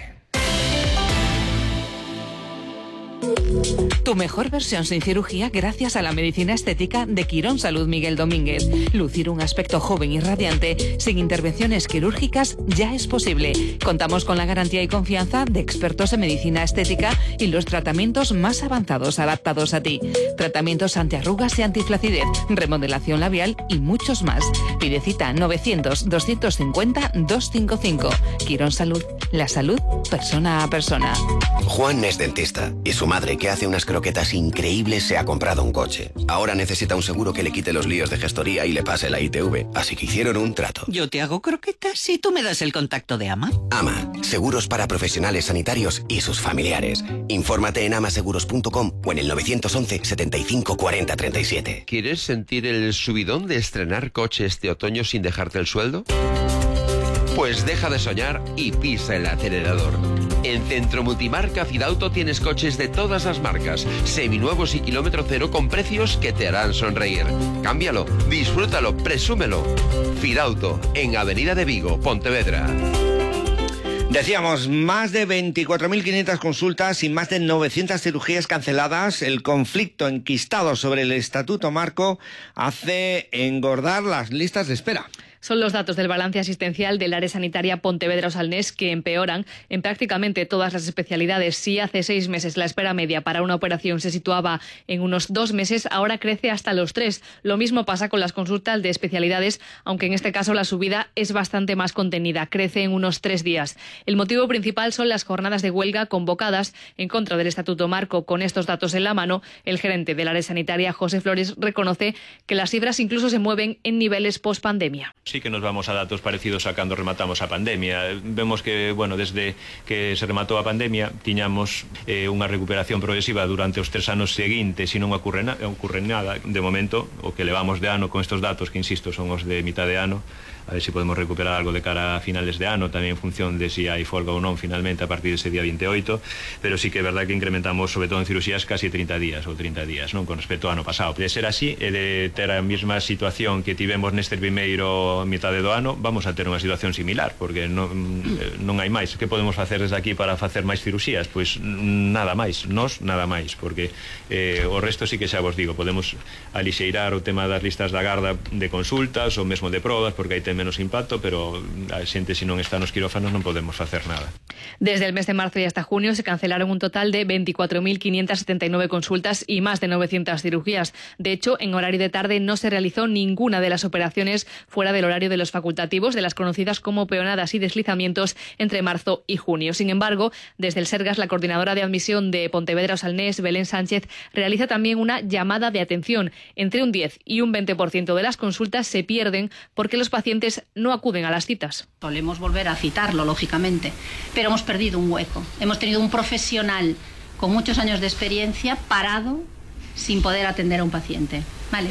Tu mejor versión sin cirugía gracias a la medicina estética de Quirón Salud Miguel Domínguez. Lucir un aspecto joven y radiante sin intervenciones quirúrgicas ya es posible. Contamos con la garantía y confianza de expertos en medicina estética y los tratamientos más avanzados adaptados a ti. Tratamientos antiarrugas y antiflacidez, remodelación labial y muchos más. Pide cita novecientos, doscientos cincuenta, doscientos cincuenta y cinco. Quirón Salud, la salud persona a persona. Juan es dentista y su madre, que hace unas croquetas increíbles, se ha comprado un coche. Ahora necesita un seguro que le quite los líos de gestoría y le pase la I T V, así que hicieron un trato. Yo te hago croquetas y tú me das el contacto de AMA. AMA, seguros para profesionales sanitarios y sus familiares. Infórmate en amaseguros punto com o en el novecientos once, setenta y cinco, cuarenta, treinta y siete. ¿Quieres sentir el subidón de estrenar coche este otoño sin dejarte el sueldo? Pues deja de soñar y pisa el acelerador. En Centro Multimarca Fidauto tienes coches de todas las marcas, seminuevos y kilómetro cero con precios que te harán sonreír. Cámbialo, disfrútalo, presúmelo. Fidauto, en Avenida de Vigo, Pontevedra. Decíamos, más de veinticuatro mil quinientas consultas y más de novecientas cirugías canceladas. El conflicto enquistado sobre el Estatuto Marco hace engordar las listas de espera. Son los datos del balance asistencial del área sanitaria Pontevedra-Osalnés que empeoran en prácticamente todas las especialidades. Si hace seis meses la espera media para una operación se situaba en unos dos meses, ahora crece hasta los tres. Lo mismo pasa con las consultas de especialidades, aunque en este caso la subida es bastante más contenida, crece en unos tres días. El motivo principal son las jornadas de huelga convocadas en contra del Estatuto Marco. Con estos datos en la mano, el gerente del área sanitaria, José Flores, reconoce que las cifras incluso se mueven en niveles post-pandemia. Sí que nos vamos a datos parecidos a cando rematamos a pandemia. Vemos que, bueno, desde que se rematou a pandemia tiñamos eh, unha recuperación progresiva durante os tres anos seguintes e non ocorre, na, ocorre nada. De momento, o que levamos de ano con estos datos, que insisto, son os de mitad de ano, a ver si podemos recuperar algo de cara a finales de ano, tamén en función de si hai folga ou non finalmente a partir dese día veintioito, pero sí que é verdade que incrementamos, sobre todo en cirugías, casi trinta días ou trinta días, non, con respecto ao ano pasado. De ser así, e de ter a mesma situación que tivemos neste primeiro mitade do ano, vamos a ter unha situación similar, porque non, non hai máis. Que podemos facer desde aquí para facer máis cirugías? Pois nada máis, nós nada máis, porque eh, o resto sí que xa vos digo, podemos alixeirar o tema das listas da garda de consultas ou mesmo de probas, porque hai menos impacto, pero a xente se non está nos quirófanos non podemos facer nada. Desde el mes de marzo y hasta junio se cancelaron un total de veinticuatro mil quinientas setenta y nueve consultas y más de novecientas cirugías. De hecho, en horario de tarde no se realizó ninguna de las operaciones fuera del horario de los facultativos, de las conocidas como peonadas y deslizamientos, entre marzo y junio. Sin embargo, desde el Sergas, la coordinadora de admisión de Pontevedra-Osalnés, Belén Sánchez, realiza también una llamada de atención. Entre un diez y un veinte por ciento de las consultas se pierden porque los pacientes no acuden a las citas. Solemos volver a citarlo, lógicamente, pero hemos perdido un hueco. Hemos tenido un profesional con muchos años de experiencia parado sin poder atender a un paciente. ¿Vale?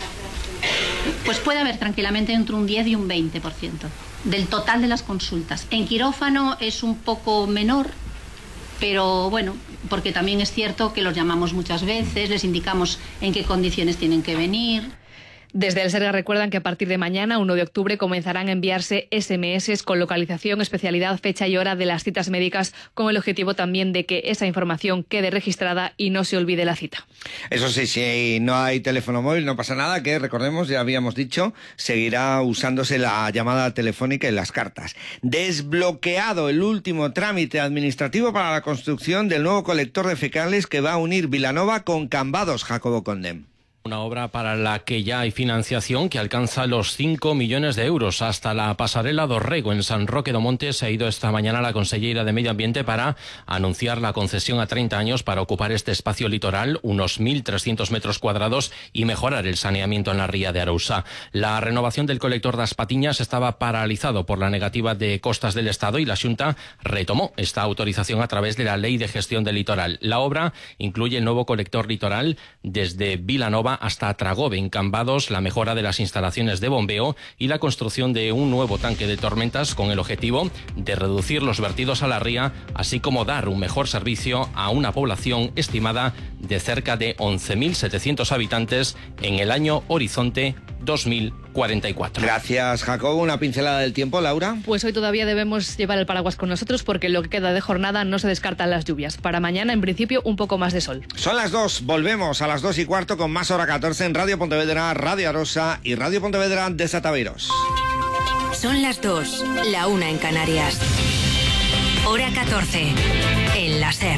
Pues puede haber tranquilamente entre un diez y un veinte por ciento del total de las consultas. En quirófano es un poco menor, pero bueno, porque también es cierto que los llamamos muchas veces, les indicamos en qué condiciones tienen que venir. Desde el Serga recuerdan que a partir de mañana, uno de octubre, comenzarán a enviarse ese eme ese con localización, especialidad, fecha y hora de las citas médicas, con el objetivo también de que esa información quede registrada y no se olvide la cita. Eso sí, si no hay teléfono móvil no pasa nada, que recordemos, ya habíamos dicho, seguirá usándose la llamada telefónica y las cartas. Desbloqueado el último trámite administrativo para la construcción del nuevo colector de fecales que va a unir Vilanova con Cambados, Jacobo Condem. Una obra para la que ya hay financiación que alcanza los cinco millones de euros. Hasta la pasarela do Rego en San Roque do Monte se ha ido esta mañana la consellera de Medio Ambiente para anunciar la concesión a treinta años para ocupar este espacio litoral, unos mil trescientos metros cuadrados, y mejorar el saneamiento en la ría de Arousa. La renovación del colector das Patiñas estaba paralizado por la negativa de Costas del Estado y la Xunta retomó esta autorización a través de la Ley de Gestión del Litoral. La obra incluye el nuevo colector litoral desde Vilanova hasta Tragove, en Cambados, la mejora de las instalaciones de bombeo y la construcción de un nuevo tanque de tormentas con el objetivo de reducir los vertidos a la ría, así como dar un mejor servicio a una población estimada de cerca de once mil setecientos habitantes en el año horizonte dos mil cuarenta y cuatro. Gracias, Jacobo. Una pincelada del tiempo, Laura. Pues hoy todavía debemos llevar el paraguas con nosotros porque lo que queda de jornada no se descartan las lluvias. Para mañana, en principio, un poco más de sol. Son las dos. Volvemos a las dos y cuarto con más hora catorce en Radio Pontevedra, Radio Arosa y Radio Pontevedra de Sataviros. Son las dos, la una en Canarias. Hora catorce, en la SER.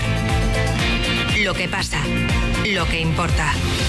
Lo que pasa, lo que importa.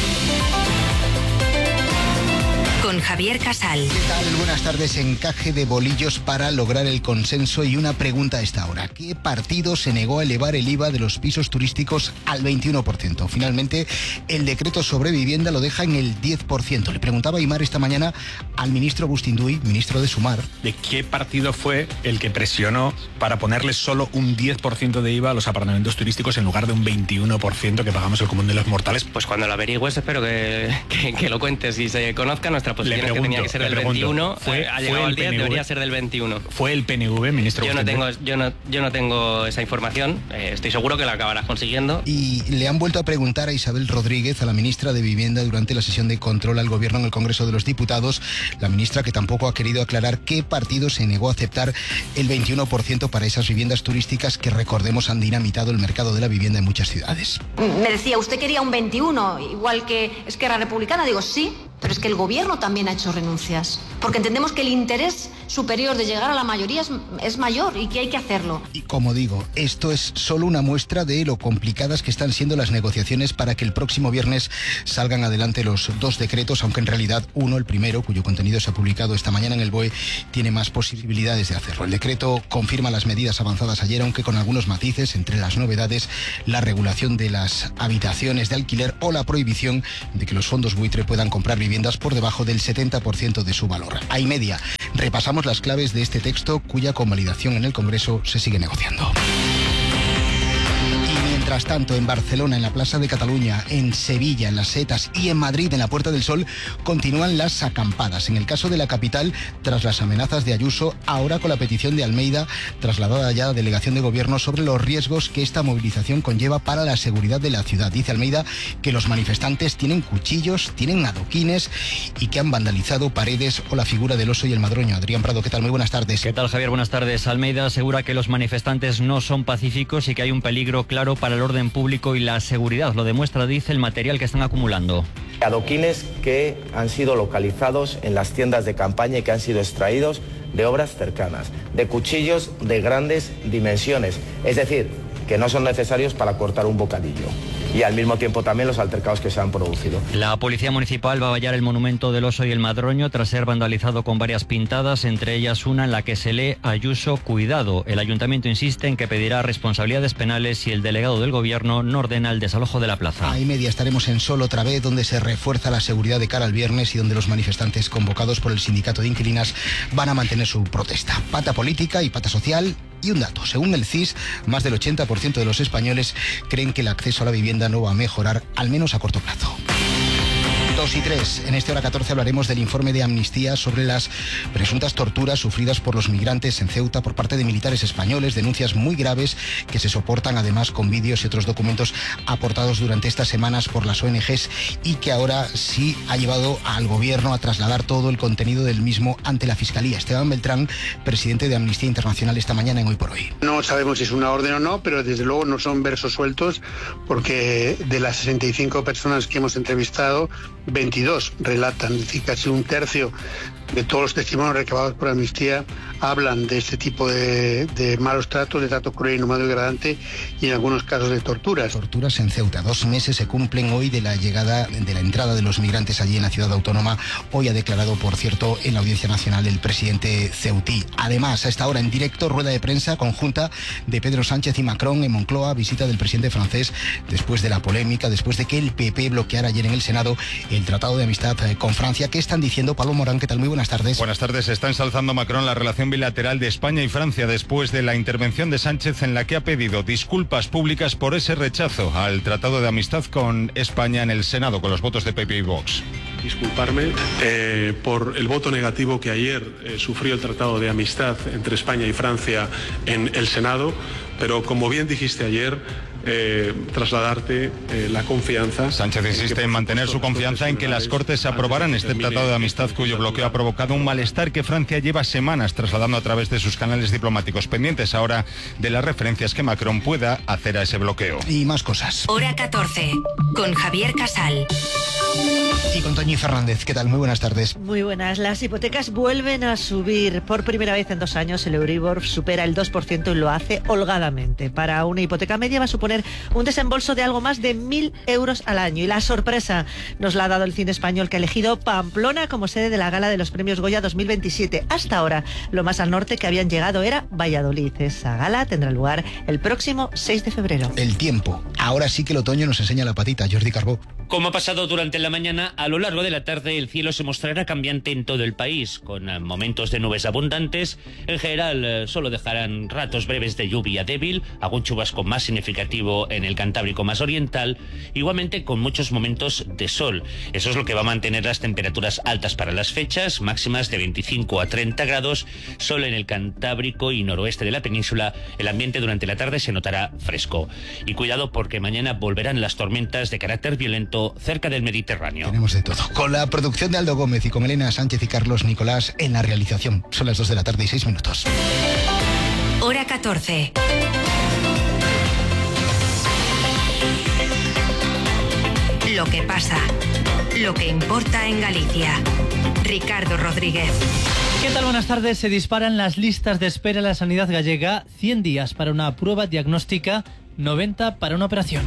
Con Javier Casal. ¿Qué tal? Buenas tardes. Encaje de bolillos para lograr el consenso y una pregunta a esta hora. ¿Qué partido se negó a elevar el I V A de los pisos turísticos al veintiuno por ciento? Finalmente, el decreto sobre vivienda lo deja en el diez por ciento. Le preguntaba a Aimar esta mañana al ministro Agustín Duy, ministro de Sumar. ¿De qué partido fue el que presionó para ponerle solo un diez por ciento de I V A a los apartamentos turísticos en lugar de un veintiuno por ciento que pagamos el común de los mortales? Pues cuando lo averigües espero que, que, que lo cuentes y se conozca nuestra posición pregunto, es que tenía que ser del pregunto, veintiuno, fue, eh, ha fue llegado el el día, P N V, debería ser del veintiuno. Fue el P N V, ministro. Yo no tengo, yo no, yo no tengo esa información, eh, estoy seguro que la acabarás consiguiendo. Y le han vuelto a preguntar a Isabel Rodríguez, a la ministra de Vivienda, durante la sesión de control al gobierno en el Congreso de los Diputados, la ministra que tampoco ha querido aclarar qué partido se negó a aceptar el veintiuno por ciento para esas viviendas turísticas que, recordemos, han dinamitado el mercado de la vivienda en muchas ciudades. Me decía, usted quería un veintiuno, igual que Esquerra Republicana. Digo, sí, pero es que el gobierno también ha hecho renuncias, porque entendemos que el interés superior de llegar a la mayoría es, es mayor y que hay que hacerlo. Y como digo, esto es solo una muestra de lo complicadas que están siendo las negociaciones para que el próximo viernes salgan adelante los dos decretos, aunque en realidad uno, el primero, cuyo contenido se ha publicado esta mañana en el B O E, tiene más posibilidades de hacerlo. El decreto confirma las medidas avanzadas ayer, aunque con algunos matices, entre las novedades, la regulación de las habitaciones de alquiler o la prohibición de que los fondos buitre puedan comprar viviendas por debajo del setenta por ciento de su valor. A y media, repasamos las claves de este texto cuya convalidación en el Congreso se sigue negociando. Mientras tanto, en Barcelona, en la Plaza de Cataluña, en Sevilla, en Las Setas y en Madrid, en la Puerta del Sol, continúan las acampadas. En el caso de la capital, tras las amenazas de Ayuso, ahora con la petición de Almeida, trasladada ya a la delegación de gobierno, sobre los riesgos que esta movilización conlleva para la seguridad de la ciudad. Dice Almeida que los manifestantes tienen cuchillos, tienen adoquines y que han vandalizado paredes o la figura del oso y el madroño. Adrián Prado, ¿qué tal? Muy buenas tardes. ¿Qué tal, Javier? Buenas tardes. Almeida asegura que los manifestantes no son pacíficos y que hay un peligro claro para el orden público y la seguridad. Lo demuestra, dice, el material que están acumulando. Adoquines que han sido localizados en las tiendas de campaña y que han sido extraídos de obras cercanas, de cuchillos de grandes dimensiones, es decir, que no son necesarios para cortar un bocadillo. Y al mismo tiempo también los altercados que se han producido. La Policía Municipal va a vallar el monumento del oso y el madroño tras ser vandalizado con varias pintadas, entre ellas una en la que se lee Ayuso, cuidado. El Ayuntamiento insiste en que pedirá responsabilidades penales si el delegado del Gobierno no ordena el desalojo de la plaza. A y media estaremos en Sol otra vez, donde se refuerza la seguridad de cara al viernes y donde los manifestantes convocados por el sindicato de inquilinas van a mantener su protesta. Pata política y pata social. Y un dato, según el C I S, más del ochenta por ciento de los españoles creen que el acceso a la vivienda no va a mejorar, al menos a corto plazo. dos y tres. En este hora catorce hablaremos del informe de Amnistía sobre las presuntas torturas sufridas por los migrantes en Ceuta por parte de militares españoles, denuncias muy graves que se soportan además con vídeos y otros documentos aportados durante estas semanas por las O N Ges y que ahora sí ha llevado al gobierno a trasladar todo el contenido del mismo ante la Fiscalía. Esteban Beltrán, presidente de Amnistía Internacional, esta mañana en Hoy por Hoy. No sabemos si es una orden o no, pero desde luego no son versos sueltos, porque de las sesenta y cinco personas que hemos entrevistado, veintidós relatan, es decir, casi un tercio de todos los testimonios recabados por Amnistía hablan de este tipo de, de malos tratos, de trato cruel, inhumano y degradante, y en algunos casos de torturas. Torturas en Ceuta. Dos meses se cumplen hoy de la llegada, de la entrada de los migrantes allí en la ciudad autónoma. Hoy ha declarado, por cierto, en la Audiencia Nacional el presidente ceutí. Además, a esta hora en directo, rueda de prensa conjunta de Pedro Sánchez y Macron en Moncloa, visita del presidente francés después de la polémica, después de que el P P bloqueara ayer en el Senado el Tratado de Amistad con Francia. ¿Qué están diciendo? Pablo Morán, ¿qué tal? Muy buenas tardes. Buenas tardes. Está ensalzando Macron la relación bilateral de España y Francia después de la intervención de Sánchez, en la que ha pedido disculpas públicas por ese rechazo al Tratado de Amistad con España en el Senado, con los votos de P P y Vox. Disculparme eh, por el voto negativo que ayer eh, sufrió el Tratado de Amistad entre España y Francia en el Senado, pero como bien dijiste ayer, Eh, trasladarte eh, la confianza. Sánchez insiste en, en mantener su confianza en que las Cortes aprobarán este Tratado de Amistad, cuyo bloqueo ha provocado un malestar que Francia lleva semanas trasladando a través de sus canales diplomáticos, pendientes ahora de las referencias que Macron pueda hacer a ese bloqueo. Y más cosas. Hora catorce, con Javier Casal. Y con Toñi Fernández. ¿Qué tal? Muy buenas tardes. Muy buenas. Las hipotecas vuelven a subir. Por primera vez en dos años el Euribor supera el dos por ciento y lo hace holgadamente. Para una hipoteca media va a suponer un desembolso de algo más de mil euros al año. Y la sorpresa nos la ha dado el cine español, que ha elegido Pamplona como sede de la gala de los premios Goya dos mil veintisiete. Hasta ahora, lo más al norte que habían llegado era Valladolid. Esa gala tendrá lugar el próximo seis de febrero. El tiempo. Ahora sí que el otoño nos enseña la patita. Jordi Carbó. Como ha pasado durante la mañana, a lo largo de la tarde el cielo se mostrará cambiante en todo el país, con momentos de nubes abundantes. En general, solo dejarán ratos breves de lluvia débil, algún chubasco más significativo progresivo en el Cantábrico más oriental, igualmente con muchos momentos de sol. Eso es lo que va a mantener las temperaturas altas para las fechas, máximas de veinticinco a treinta grados, sol en el Cantábrico y noroeste de la península. El ambiente durante la tarde se notará fresco. Y cuidado porque mañana volverán las tormentas de carácter violento cerca del Mediterráneo. Tenemos de todo. Con la producción de Aldo Gómez y con Elena Sánchez y Carlos Nicolás en la realización. Son las dos de la tarde y seis minutos. Hora catorce. Lo que pasa, lo que importa en Galicia. Ricardo Rodríguez. ¿Qué tal? Buenas tardes. Se disparan las listas de espera en la sanidad gallega. cien días para una prueba diagnóstica, noventa para una operación.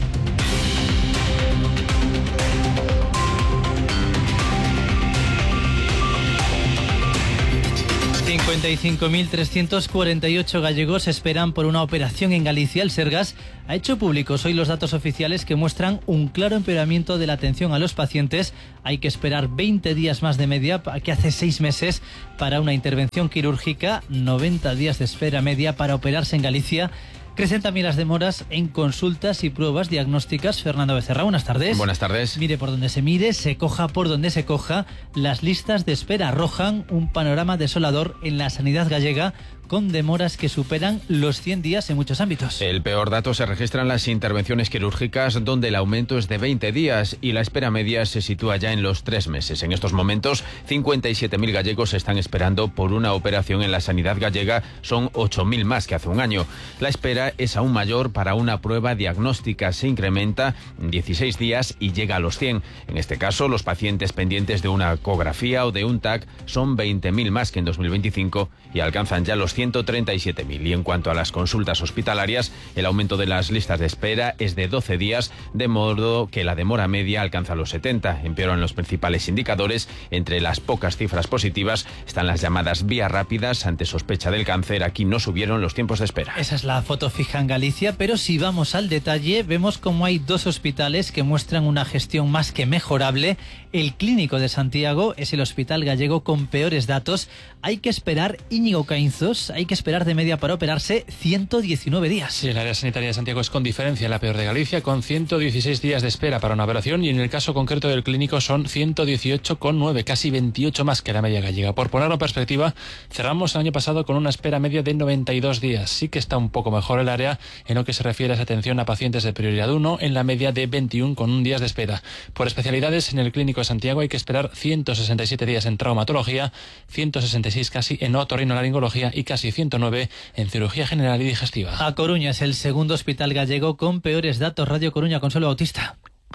cincuenta y cinco mil trescientos cuarenta y ocho gallegos esperan por una operación en Galicia. El Sergas ha hecho públicos hoy los datos oficiales que muestran un claro empeoramiento de la atención a los pacientes. Hay que esperar veinte días más de media que hace seis meses para una intervención quirúrgica, noventa días de espera media para operarse en Galicia. Crecen también las demoras en consultas y pruebas diagnósticas. Fernando Becerra, buenas tardes. Buenas tardes. Mire por donde se mire, se coja por donde se coja, las listas de espera arrojan un panorama desolador en la sanidad gallega, con demoras que superan los cien días en muchos ámbitos. El peor dato se registra en las intervenciones quirúrgicas, donde el aumento es de veinte días y la espera media se sitúa ya en los tres meses. En estos momentos, cincuenta y siete mil gallegos están esperando por una operación en la sanidad gallega, son ocho mil más que hace un año. La espera es aún mayor para una prueba diagnóstica, se incrementa en dieciséis días y llega a los cien. En este caso, los pacientes pendientes de una ecografía o de un T A C son veinte mil más que en dos mil veinticinco y alcanzan ya los ciento treinta y siete mil. Y en cuanto a las consultas hospitalarias, el aumento de las listas de espera es de doce días, de modo que la demora media alcanza los setenta. Empeoran los principales indicadores. Entre las pocas cifras positivas están las llamadas vías rápidas ante sospecha del cáncer. Aquí no subieron los tiempos de espera. Esa es la foto fija en Galicia, pero si vamos al detalle, vemos como hay dos hospitales que muestran una gestión más que mejorable. El Clínico de Santiago es el hospital gallego con peores datos. Hay que esperar, Íñigo Caínzos, hay que esperar de media para operarse ciento diecinueve días. Sí, el área sanitaria de Santiago es con diferencia la peor de Galicia, con ciento dieciséis días de espera para una operación, y en el caso concreto del Clínico son ciento dieciocho coma nueve, casi veintiocho más que la media gallega. Por ponerlo en perspectiva, cerramos el año pasado con una espera media de noventa y dos días. Sí que está un poco mejor el área en lo que se refiere a esa atención a pacientes de prioridad uno, en la media de veintiuno coma uno días de espera. Por especialidades, en el Clínico de Santiago hay que esperar ciento sesenta y siete días en traumatología, ciento sesenta y seis casi en otorrinolaringología y casi ciento nueve en cirugía general y digestiva. A Coruña es el segundo hospital gallego con peores datos. Radio Coruña, Consuelo Bautista.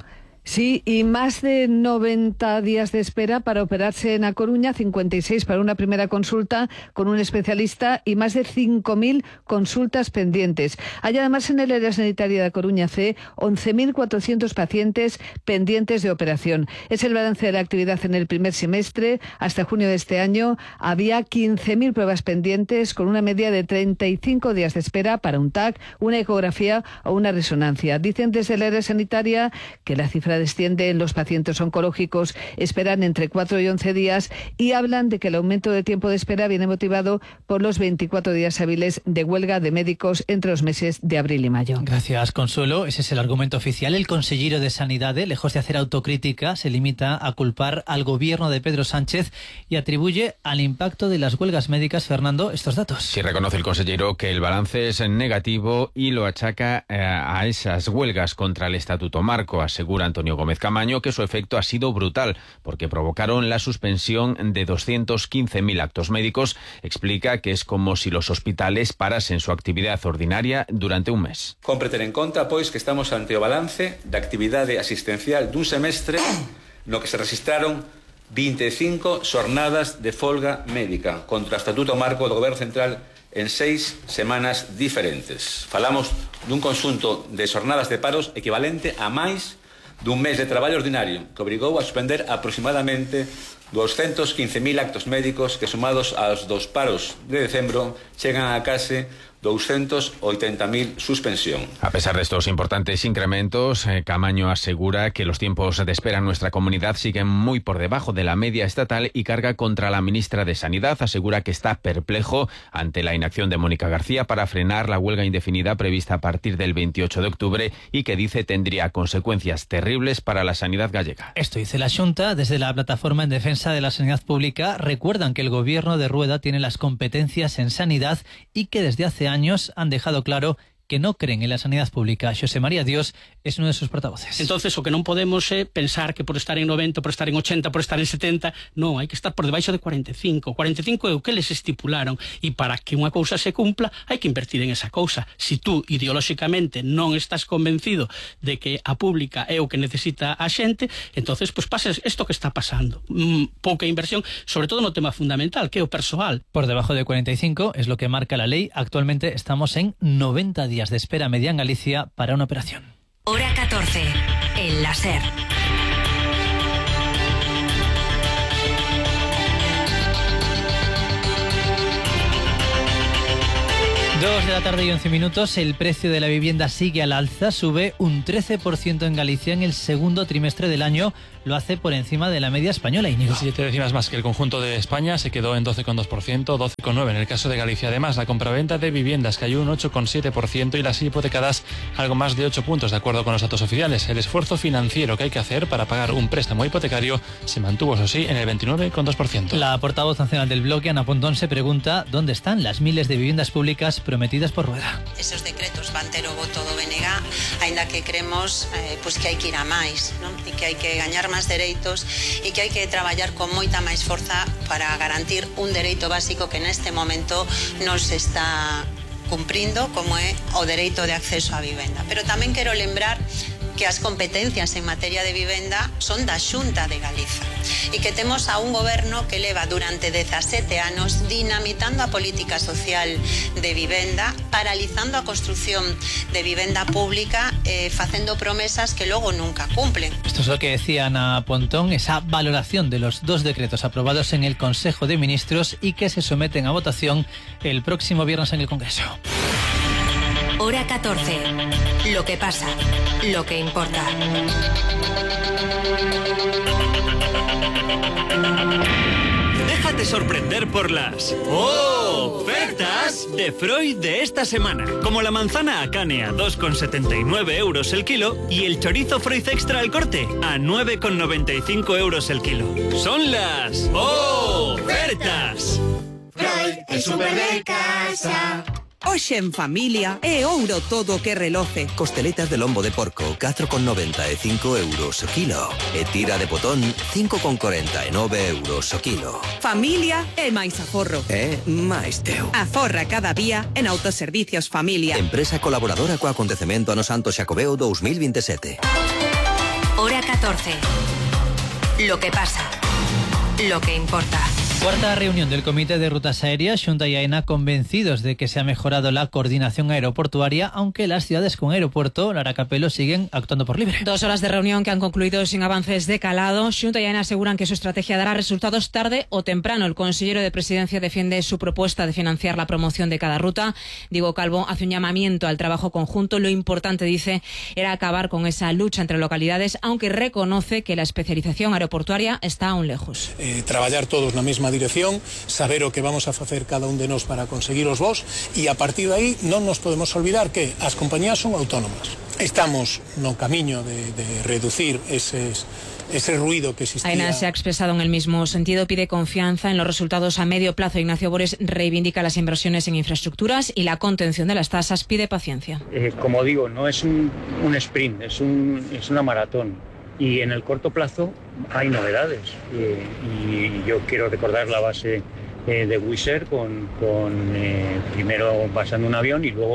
Sí, y más de noventa días de espera para operarse en A Coruña, cincuenta y seis para una primera consulta con un especialista y más de cinco mil consultas pendientes. Hay además en el área sanitaria de A Coruña C once mil cuatrocientos pacientes pendientes de operación. Es el balance de la actividad en el primer semestre. Hasta junio de este año había quince mil pruebas pendientes con una media de treinta y cinco días de espera para un T A C, una ecografía o una resonancia. Dicen desde el área sanitaria que la cifra desciende en los pacientes oncológicos, esperan entre cuatro y once días y hablan de que el aumento de tiempo de espera viene motivado por los veinticuatro días hábiles de huelga de médicos entre los meses de abril y mayo. Gracias, Consuelo. Ese es el argumento oficial. El consellero de Sanidad, lejos de hacer autocrítica, se limita a culpar al gobierno de Pedro Sánchez y atribuye al impacto de las huelgas médicas, Fernando, estos datos. Sí, reconoce el consellero que el balance es negativo y lo achaca eh, a esas huelgas contra el Estatuto Marco. Asegura Antonio Gómez Camaño que su efecto ha sido brutal porque provocaron la suspensión de doscientos quince mil actos médicos. Explica que es como si los hospitales parasen su actividad ordinaria durante un mes. Compre ter en conta, pois, que estamos ante o balance da actividade asistencial dun semestre no que se registraron vinte e cinco xornadas de folga médica contra o Estatuto Marco do Goberno Central en seis semanas diferentes. Falamos dun conxunto de xornadas de paros equivalente a máis dun mes de traballo ordinario que obrigou a suspender aproximadamente doscientos quince mil actos médicos que, sumados aos dos paros de decembro, chegan a case doscientos ochenta mil suspensión. A pesar de estos importantes incrementos, eh, Caamaño asegura que los tiempos de espera en nuestra comunidad siguen muy por debajo de la media estatal y carga contra la ministra de Sanidad. Asegura que está perplejo ante la inacción de Mónica García para frenar la huelga indefinida prevista a partir del veintiocho de octubre y que dice tendría consecuencias terribles para la sanidad gallega. Esto dice la Xunta. Desde la Plataforma en Defensa de la Sanidad Pública recuerdan que el gobierno de Rueda tiene las competencias en sanidad y que desde hace años han dejado claro que no creen en la sanidad pública. Xosé María Dios es uno de sus portavoces. Entonces, o que non podemos é pensar que por estar en noventa, por estar en ochenta, por estar en setenta, non, hai que estar por debaixo de cuarenta e cinco. cuarenta e cinco é o que les estipularon, e para que unha cousa se cumpla, hai que invertir en esa cousa. Si tú, ideolóxicamente, non estás convencido de que a pública é o que necesita a xente, entonces, pues pasa isto que está pasando. Mm, pouca inversión, sobre todo no tema fundamental, que é o persoal. Por debajo de cuarenta y cinco es lo que marca la ley. Actualmente estamos en noventa días de espera media en Galicia para una operación. Hora catorce, en la SER. Dos de la tarde y once minutos. El precio de la vivienda sigue al alza, sube un trece por ciento en Galicia en el segundo trimestre del año. Lo hace por encima de la media española, Íñigo. Siete décimas más que el conjunto de España, se quedó en doce coma dos por ciento, doce coma nueve por ciento en el caso de Galicia. Además, la compraventa de viviendas cayó un ocho coma siete por ciento y las hipotecadas algo más de ocho puntos, de acuerdo con los datos oficiales. El esfuerzo financiero que hay que hacer para pagar un préstamo hipotecario se mantuvo, eso sí, en el veintinueve coma dos por ciento. La portavoz nacional del bloque, Ana Pontón, se pregunta dónde están las miles de viviendas públicas prometidas por Rueda. Esos decretos van ter o voto do B N G, aínda que creemos eh, pues que hai que ir a máis, non? E que hai que gañar máis dereitos e que hai que traballar con moita máis forza para garantir un dereito básico que neste momento non se está cumprindo, como é o dereito de acceso á vivenda. Pero tamén quero lembrar que as competencias en materia de vivenda son da Xunta de Galiza e que temos a un goberno que leva durante dezasete anos dinamitando a política social de vivenda, paralizando a construción de vivenda pública, eh, facendo promesas que logo nunca cumplen. Esto es lo que decía Ana Pontón, esa valoración de los dos decretos aprobados en el Consejo de Ministros y que se someten a votación el próximo viernes en el Congreso. Hora catorce. Lo que pasa, lo que importa. Déjate sorprender por las ofertas de Freud de esta semana. Como la manzana Akane a dos coma setenta y nueve euros el kilo y el chorizo Freud Extra al corte a nueve coma noventa y cinco euros el kilo. Son las ofertas. Freud, el super de casa. Hoxe en familia é ouro todo que reloce. Costeletas de lombo de porco, catro coma noventa e cinco euros o kilo. E tira de potón, cinco coma cuarenta e nove euros o kilo. Familia é máis aforro. É máis teu. Aforra cada día en Autoservicios Familia. Empresa colaboradora co acontecemento ano Santo Xacobeo dos mil veintisiete. Hora catorce. Lo que pasa, lo que importa. Cuarta reunión del Comité de Rutas Aéreas. Xunta y AENA convencidos de que se ha mejorado la coordinación aeroportuaria, aunque las ciudades con aeropuerto, Lara Capelo, siguen actuando por libre. Dos horas de reunión que han concluido sin avances de calado. Xunta y AENA aseguran que su estrategia dará resultados tarde o temprano. El consejero de Presidencia defiende su propuesta de financiar la promoción de cada ruta. Diego Calvo hace un llamamiento al trabajo conjunto. Lo importante, dice, era acabar con esa lucha entre localidades, aunque reconoce que la especialización aeroportuaria está aún lejos. Eh, traballar todos na mesma dirección, saber o que vamos a facer cada un de nós para conseguir os vos e a partir de aí non nos podemos olvidar que as compañías son autónomas. Estamos no camiño de, de reducir eses, ese ruido que existía. AENA se ha expresado en el mismo sentido, pide confianza en los resultados a medio plazo. Ignacio Bores reivindica las inversiones en infraestructuras y la contención de las tasas, pide paciencia. Eh, como digo, no es un, un sprint, es, un, es una maratón. Y en el corto plazo hay novedades. Eh, y yo quiero recordar la base eh, de Wizz Air con, con eh, primero basando un avión y luego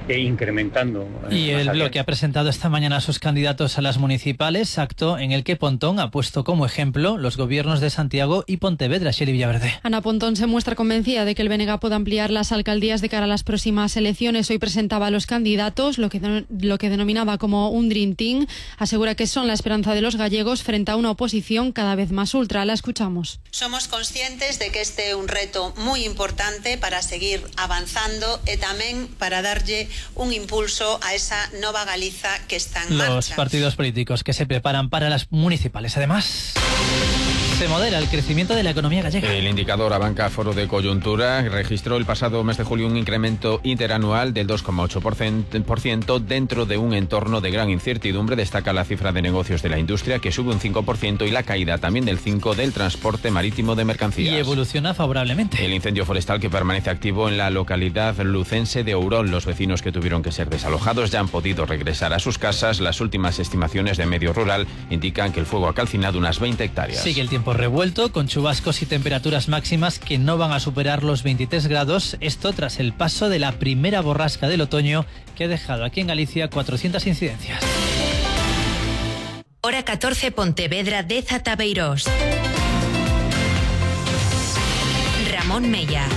e incrementando. Eh, y el más bloque ha presentado esta mañana a sus candidatos a las municipales, acto en el que Pontón ha puesto como ejemplo los gobiernos de Santiago y Pontevedra. Sheri Villaverde. Ana Pontón se muestra convencida de que el B N G pueda ampliar las alcaldías de cara a las próximas elecciones. Hoy presentaba a los candidatos, lo que, de, lo que denominaba como un Dream Team. Asegura que son la esperanza de los gallegos frente a una oposición cada vez más ultra. La escuchamos. Somos conscientes de que este é un reto moi importante para seguir avanzando e tamén para darlle un impulso a esa nova Galiza que está en marcha. Los partidos políticos que se preparan para las municipales. Además, se modera el crecimiento de la economía gallega. El indicador Abanca Foro de Coyuntura registró el pasado mes de julio un incremento interanual del dos coma ocho por ciento dentro de un entorno de gran incertidumbre. Destaca la cifra de negocios de la industria, que sube un cinco por ciento, y la caída también del cinco por ciento del transporte marítimo de mercancías. Y evoluciona favorablemente. El incendio forestal que permanece activo en la localidad lucense de Ourol. Los vecinos que tuvieron que ser desalojados ya han podido regresar a sus casas. Las últimas estimaciones de Medio Rural indican que el fuego ha calcinado unas veinte hectáreas. Sigue el tiempo revuelto, con chubascos y temperaturas máximas que no van a superar los veintitrés grados. Esto tras el paso de la primera borrasca del otoño, que ha dejado aquí en Galicia cuatrocientas incidencias. Hora catorce, Pontevedra, Deza, Tabeirós. Ramón Mella.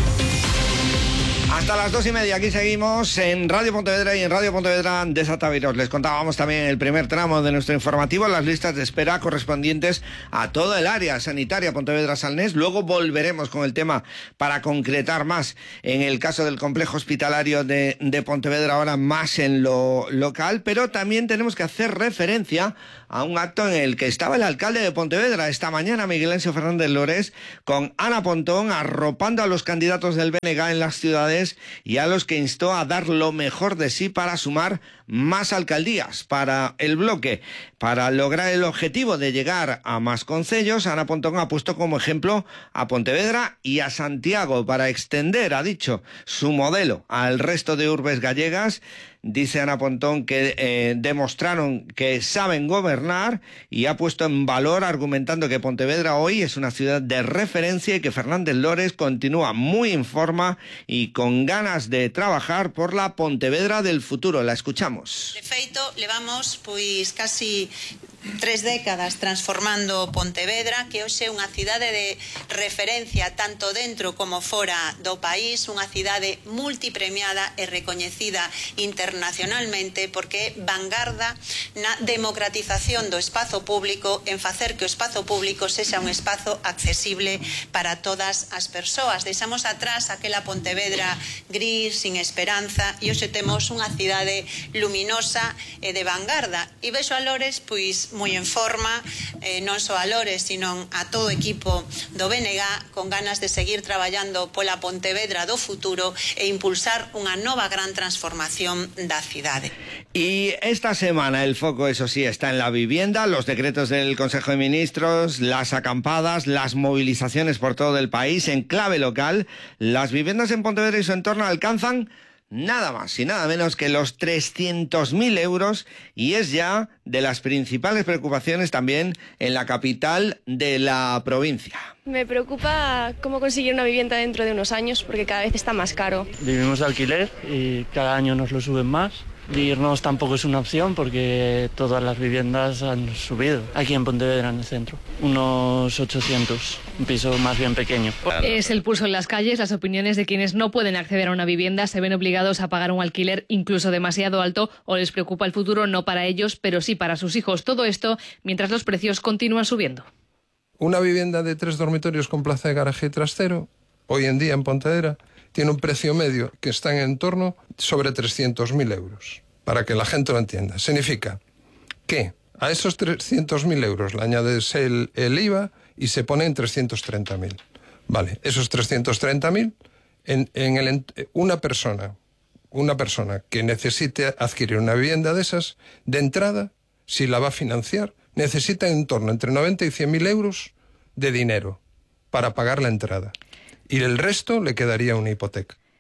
Hasta las dos y media, aquí seguimos en Radio Pontevedra y en Radio Pontevedra de Sataviros. Les contábamos también en el primer tramo de nuestro informativo las listas de espera correspondientes a todo el área sanitaria Pontevedra-Salnés. Luego volveremos con el tema para concretar más en el caso del complejo hospitalario de, de Pontevedra, ahora más en lo local, pero también tenemos que hacer referencia a un acto en el que estaba el alcalde de Pontevedra esta mañana, Miguel Encio Fernández Lores, con Ana Pontón, arropando a los candidatos del B N G en las ciudades y a los que instó a dar lo mejor de sí para sumar más alcaldías para el bloque. Para lograr el objetivo de llegar a más concellos, Ana Pontón ha puesto como ejemplo a Pontevedra y a Santiago para extender, ha dicho, su modelo al resto de urbes gallegas. Dice Ana Pontón que eh, demostraron que saben gobernar, y ha puesto en valor argumentando que Pontevedra hoy es una ciudad de referencia y que Fernández Lores continúa muy en forma y con ganas de trabajar por la Pontevedra del futuro. La escuchamos. De feito, levamos pois casi tres décadas transformando Pontevedra, que hoxe é unha cidade de referencia tanto dentro como fora do país, unha cidade multipremiada e recoñecida internacionalmente porque é vanguarda na democratización do espazo público, en facer que o espazo público sexa un espazo accesible para todas as persoas. Deixamos atrás aquela Pontevedra gris, sin esperanza, e hoxe temos unha cidade luminosa e de vanguarda. E vexo a Lores pois moi en forma, eh, non só a Lores, sino a todo o equipo do B N G con ganas de seguir traballando pola Pontevedra do futuro e impulsar unha nova gran transformación da cidade. Y esta semana el foco, eso sí, está en la vivienda, los decretos del Consejo de Ministros, las acampadas, las movilizaciones por todo el país. En clave local, las viviendas en Pontevedra y su entorno alcanzan nada más y nada menos que los trescientos mil euros, y es ya de las principales preocupaciones también en la capital de la provincia. Me preocupa cómo conseguir una vivienda dentro de unos años, porque cada vez está más caro. Vivimos de alquiler y cada año nos lo suben más. Irnos tampoco es una opción porque todas las viviendas han subido. Aquí en Pontevedra, en el centro, unos ochocientos, un piso más bien pequeño. Es el pulso en las calles. Las opiniones de quienes no pueden acceder a una vivienda se ven obligados a pagar un alquiler incluso demasiado alto, o les preocupa el futuro, no para ellos, pero sí para sus hijos. Todo esto mientras los precios continúan subiendo. Una vivienda de tres dormitorios con plaza de garaje y trastero, hoy en día en Pontevedra, tiene un precio medio que está en torno sobre trescientos mil euros. Para que la gente lo entienda. Significa que a esos trescientos mil euros le añades el, el I V A y se pone en trescientos treinta mil. Vale, esos trescientos treinta mil, en, en el, una persona, una persona que necesite adquirir una vivienda de esas, de entrada, si la va a financiar, necesita en torno entre noventa y cien mil euros de dinero para pagar la entrada. Y el resto le quedaría una hipoteca.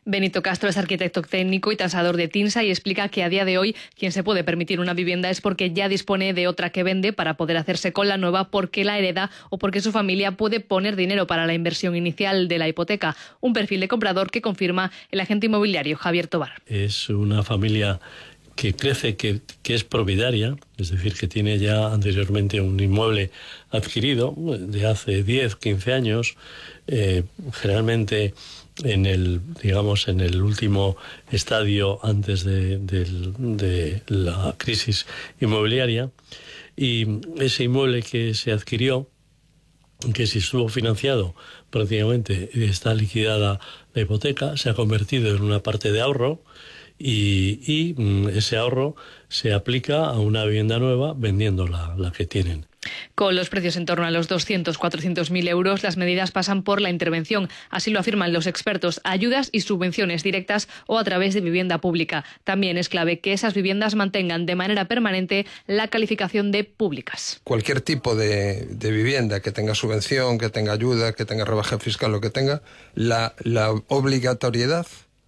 Benito Castro es arquitecto técnico y tasador de TINSA y explica que a día de hoy quien se puede permitir una vivienda es porque ya dispone de otra que vende para poder hacerse con la nueva, porque la hereda o porque su familia puede poner dinero para la inversión inicial de la hipoteca. Un perfil de comprador que confirma el agente inmobiliario Javier Tobar. Es una familia que crece, que, que es propietaria, es decir, que tiene ya anteriormente un inmueble adquirido de hace diez, quince años, eh, generalmente en el, digamos, en el último estadio antes de, de, de la crisis inmobiliaria, y ese inmueble que se adquirió, que si estuvo financiado prácticamente, está liquidada la hipoteca, se ha convertido en una parte de ahorro, y, y ese ahorro se aplica a una vivienda nueva vendiendo la, la que tienen. Con los precios en torno a los doscientos, cuatrocientos mil euros, las medidas pasan por la intervención. Así lo afirman los expertos. Ayudas y subvenciones directas o a través de vivienda pública. También es clave que esas viviendas mantengan de manera permanente la calificación de públicas. Cualquier tipo de, de vivienda que tenga subvención, que tenga ayuda, que tenga rebaja fiscal, lo que tenga, la, la obligatoriedad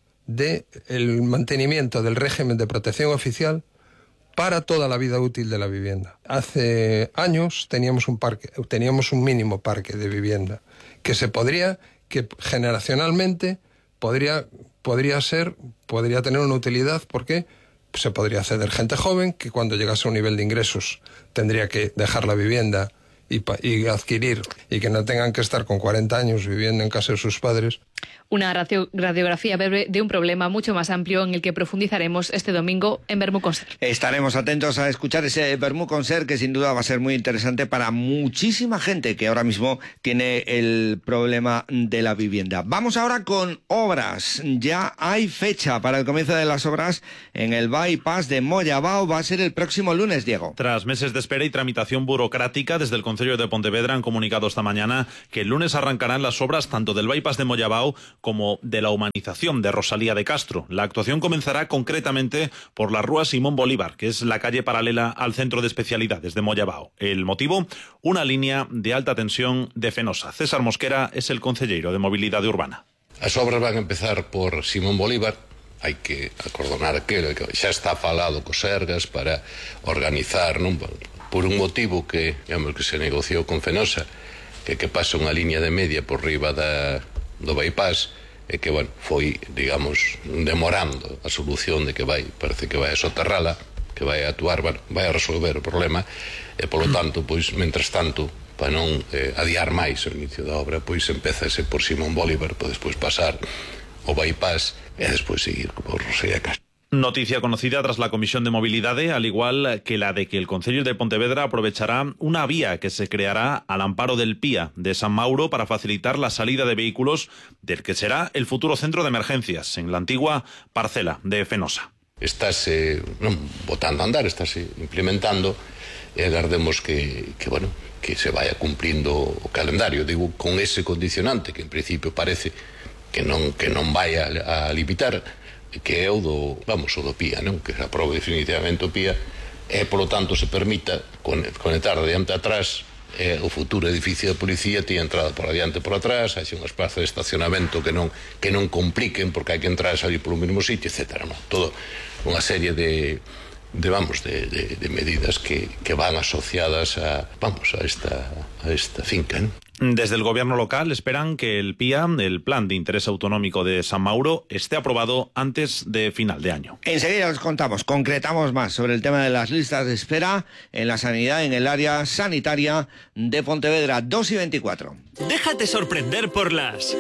de el mantenimiento del régimen de protección oficial para toda la vida útil de la vivienda. Hace años teníamos un parque, teníamos un mínimo parque de vivienda que se podría, que generacionalmente podría, podría ser, podría tener una utilidad porque se podría acceder gente joven que cuando llegase a un nivel de ingresos tendría que dejar la vivienda y, y adquirir, y que no tengan que estar con cuarenta años viviendo en casa de sus padres. Una radiografía breve de un problema mucho más amplio en el que profundizaremos este domingo en Bermú Concert. Estaremos atentos a escuchar ese Bermú Concert, que sin duda va a ser muy interesante para muchísima gente que ahora mismo tiene el problema de la vivienda. Vamos ahora con obras. Ya hay fecha para el comienzo de las obras en el bypass de Moyabao. Va a ser el próximo lunes, Diego. Tras meses de espera y tramitación burocrática, desde el Concello de Pontevedra han comunicado esta mañana que el lunes arrancarán las obras tanto del bypass de Moyabao como de la humanización de Rosalía de Castro. La actuación comenzará concretamente por la Rúa Simón Bolívar, que es la calle paralela al Centro de Especialidades de Moyabao. El motivo, una línea de alta tensión de Fenosa. César Mosquera es el concelleiro de Mobilidade Urbana. As obras van a empezar por Simón Bolívar. Hai que acordonar aquilo que xa está falado cos Sergas para organizar, non? Por un motivo que, digamos, que se negociou con Fenosa, que que pasa unha línea de media por riba da do bypass, e que, bueno, foi, digamos, demorando a solución de que vai, parece que vai a soterrala, que vai a actuar, bueno, vai a resolver o problema, e, polo tanto, pois, mentras tanto, para non eh, adiar máis o inicio da obra, pois, empezase por Simón Bolívar, para despois pasar o bypass, e despois seguir por Rosalía Castro. Noticia conocida tras la Comisión de Mobilidade, al igual que la de que el Concello de Pontevedra aprovechará una vía que se creará al amparo del P I A de San Mauro para facilitar la salida de vehículos del que será el futuro centro de emergencias en la antigua parcela de Fenosa. Estáse non botando a andar, estáse implementando, e agardemos que, que, bueno, que se vaya cumplindo o calendario, digo, con ese condicionante que en principio parece que non, que non vai a, a limitar, que é o do, vamos, o do P I A, non? Que se aprobe definitivamente o P I A, e, polo tanto, se permita conectar de diante atrás eh, o futuro edificio de policía, tiña entrada por adiante e por atrás, hai unhas plazas de estacionamento que non, que non compliquen, porque hai que entrar e salir polo mesmo sitio, etcétera, non? Todo unha serie de, de vamos, de, de, de medidas que, que van asociadas a, vamos, a esta, a esta finca, non? Desde el gobierno local esperan que el P I A, el Plan de Interés Autonómico de San Mauro, esté aprobado antes de final de año. Enseguida os contamos, concretamos más sobre el tema de las listas de espera en la sanidad, en el área sanitaria de Pontevedra. Dos y veinticuatro. Déjate sorprender por las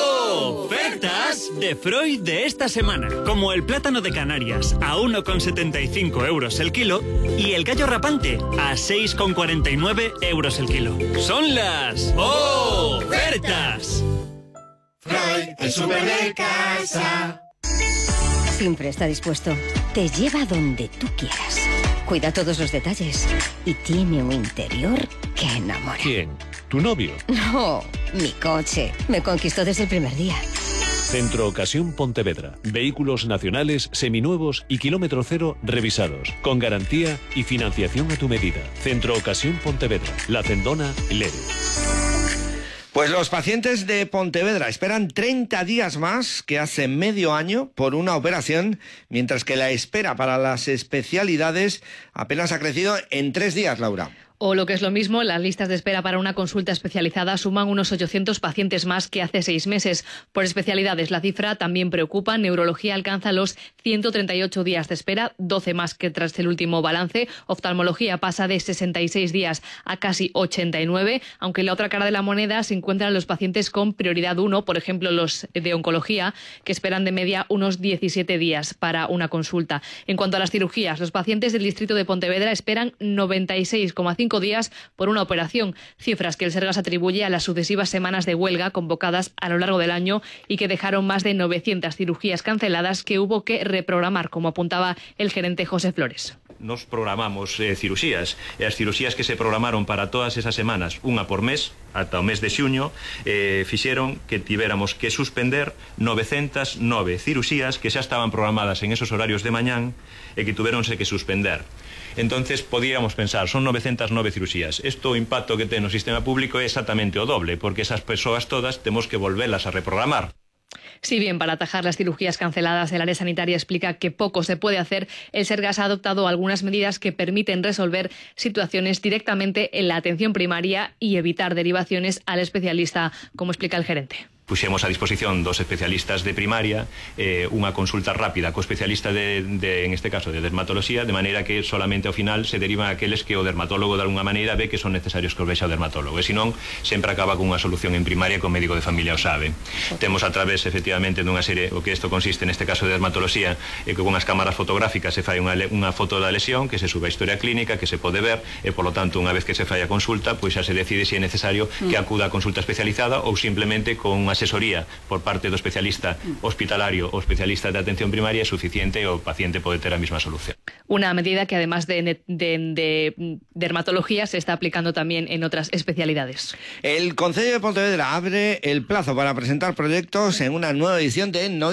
ofertas de Freud de esta semana, como el plátano de Canarias a uno con setenta y cinco euros el kilo y el gallo rapante a seis con cuarenta y nueve euros el kilo. Son las ofertas. Freud, el súper de casa. Siempre está dispuesto. Te lleva donde tú quieras. Cuida todos los detalles y tiene un interior que enamora. ¿Quién? ¿Tu novio? No, mi coche. Me conquistó desde el primer día. Centro Ocasión Pontevedra. Vehículos nacionales, seminuevos y kilómetro cero revisados. Con garantía y financiación a tu medida. Centro Ocasión Pontevedra. La Cendona, Lérez. Pues los pacientes de Pontevedra esperan treinta días más que hace medio año por una operación, mientras que la espera para las especialidades apenas ha crecido en tres días, Laura. O lo que es lo mismo, las listas de espera para una consulta especializada suman unos ochocientos pacientes más que hace seis meses. Por especialidades, la cifra también preocupa. Neurología alcanza los ciento treinta y ocho días de espera, doce más que tras el último balance. Oftalmología pasa de sesenta y seis días a casi ochenta y nueve, aunque en la otra cara de la moneda se encuentran los pacientes con prioridad uno, por ejemplo los de oncología, que esperan de media unos diecisiete días para una consulta. En cuanto a las cirugías, los pacientes del distrito de Pontevedra esperan noventa y seis coma cinco días por una operación, cifras que el Sergas atribuye a las sucesivas semanas de huelga convocadas a lo largo del año y que dejaron más de novecientas cirugías canceladas que hubo que reprogramar, como apuntaba el gerente José Flores. Nos programamos eh, cirusías, e as cirusías que se programaron para todas esas semanas, unha por mes, ata o mes de xuño, eh, fixeron que tivéramos que suspender novecentas nove cirusías que xa estaban programadas en esos horarios de mañán e que tuvéronse que suspender. Entonces podíamos pensar, son novecentas nove cirusías. Isto o impacto que ten no sistema público é exactamente o doble, porque esas persoas todas temos que volvelas a reprogramar. Si bien para atajar las cirugías canceladas el área sanitaria explica que poco se puede hacer, el Sergas ha adoptado algunas medidas que permiten resolver situaciones directamente en la atención primaria y evitar derivaciones al especialista, como explica el gerente. Puxemos a disposición dos especialistas de primaria eh, unha consulta rápida co especialista de, de, en este caso, de dermatología, de maneira que solamente ao final se derivan aqueles que o dermatólogo de alguna maneira ve que son necesarios que os vexa o dermatólogo, e senón sempre acaba con unha solución en primaria que o médico de familia o sabe. Temos a través, efectivamente, dunha serie, o que isto consiste neste caso de dermatología, é que con as cámaras fotográficas se fai unha, unha foto da lesión, que se sube a historia clínica, que se pode ver, e polo tanto, unha vez que se fai a consulta, pois xa se decide se é necesario que acuda a consulta especializada ou simplemente con unha asesoría por parte do especialista hospitalario ou especialista de atención primaria é suficiente e o paciente pode ter a mesma solución. Una medida que además de, de, de dermatología se está aplicando también en otras especialidades. El Concello de Pontevedra abre el plazo para presentar proyectos en una nueva edición de No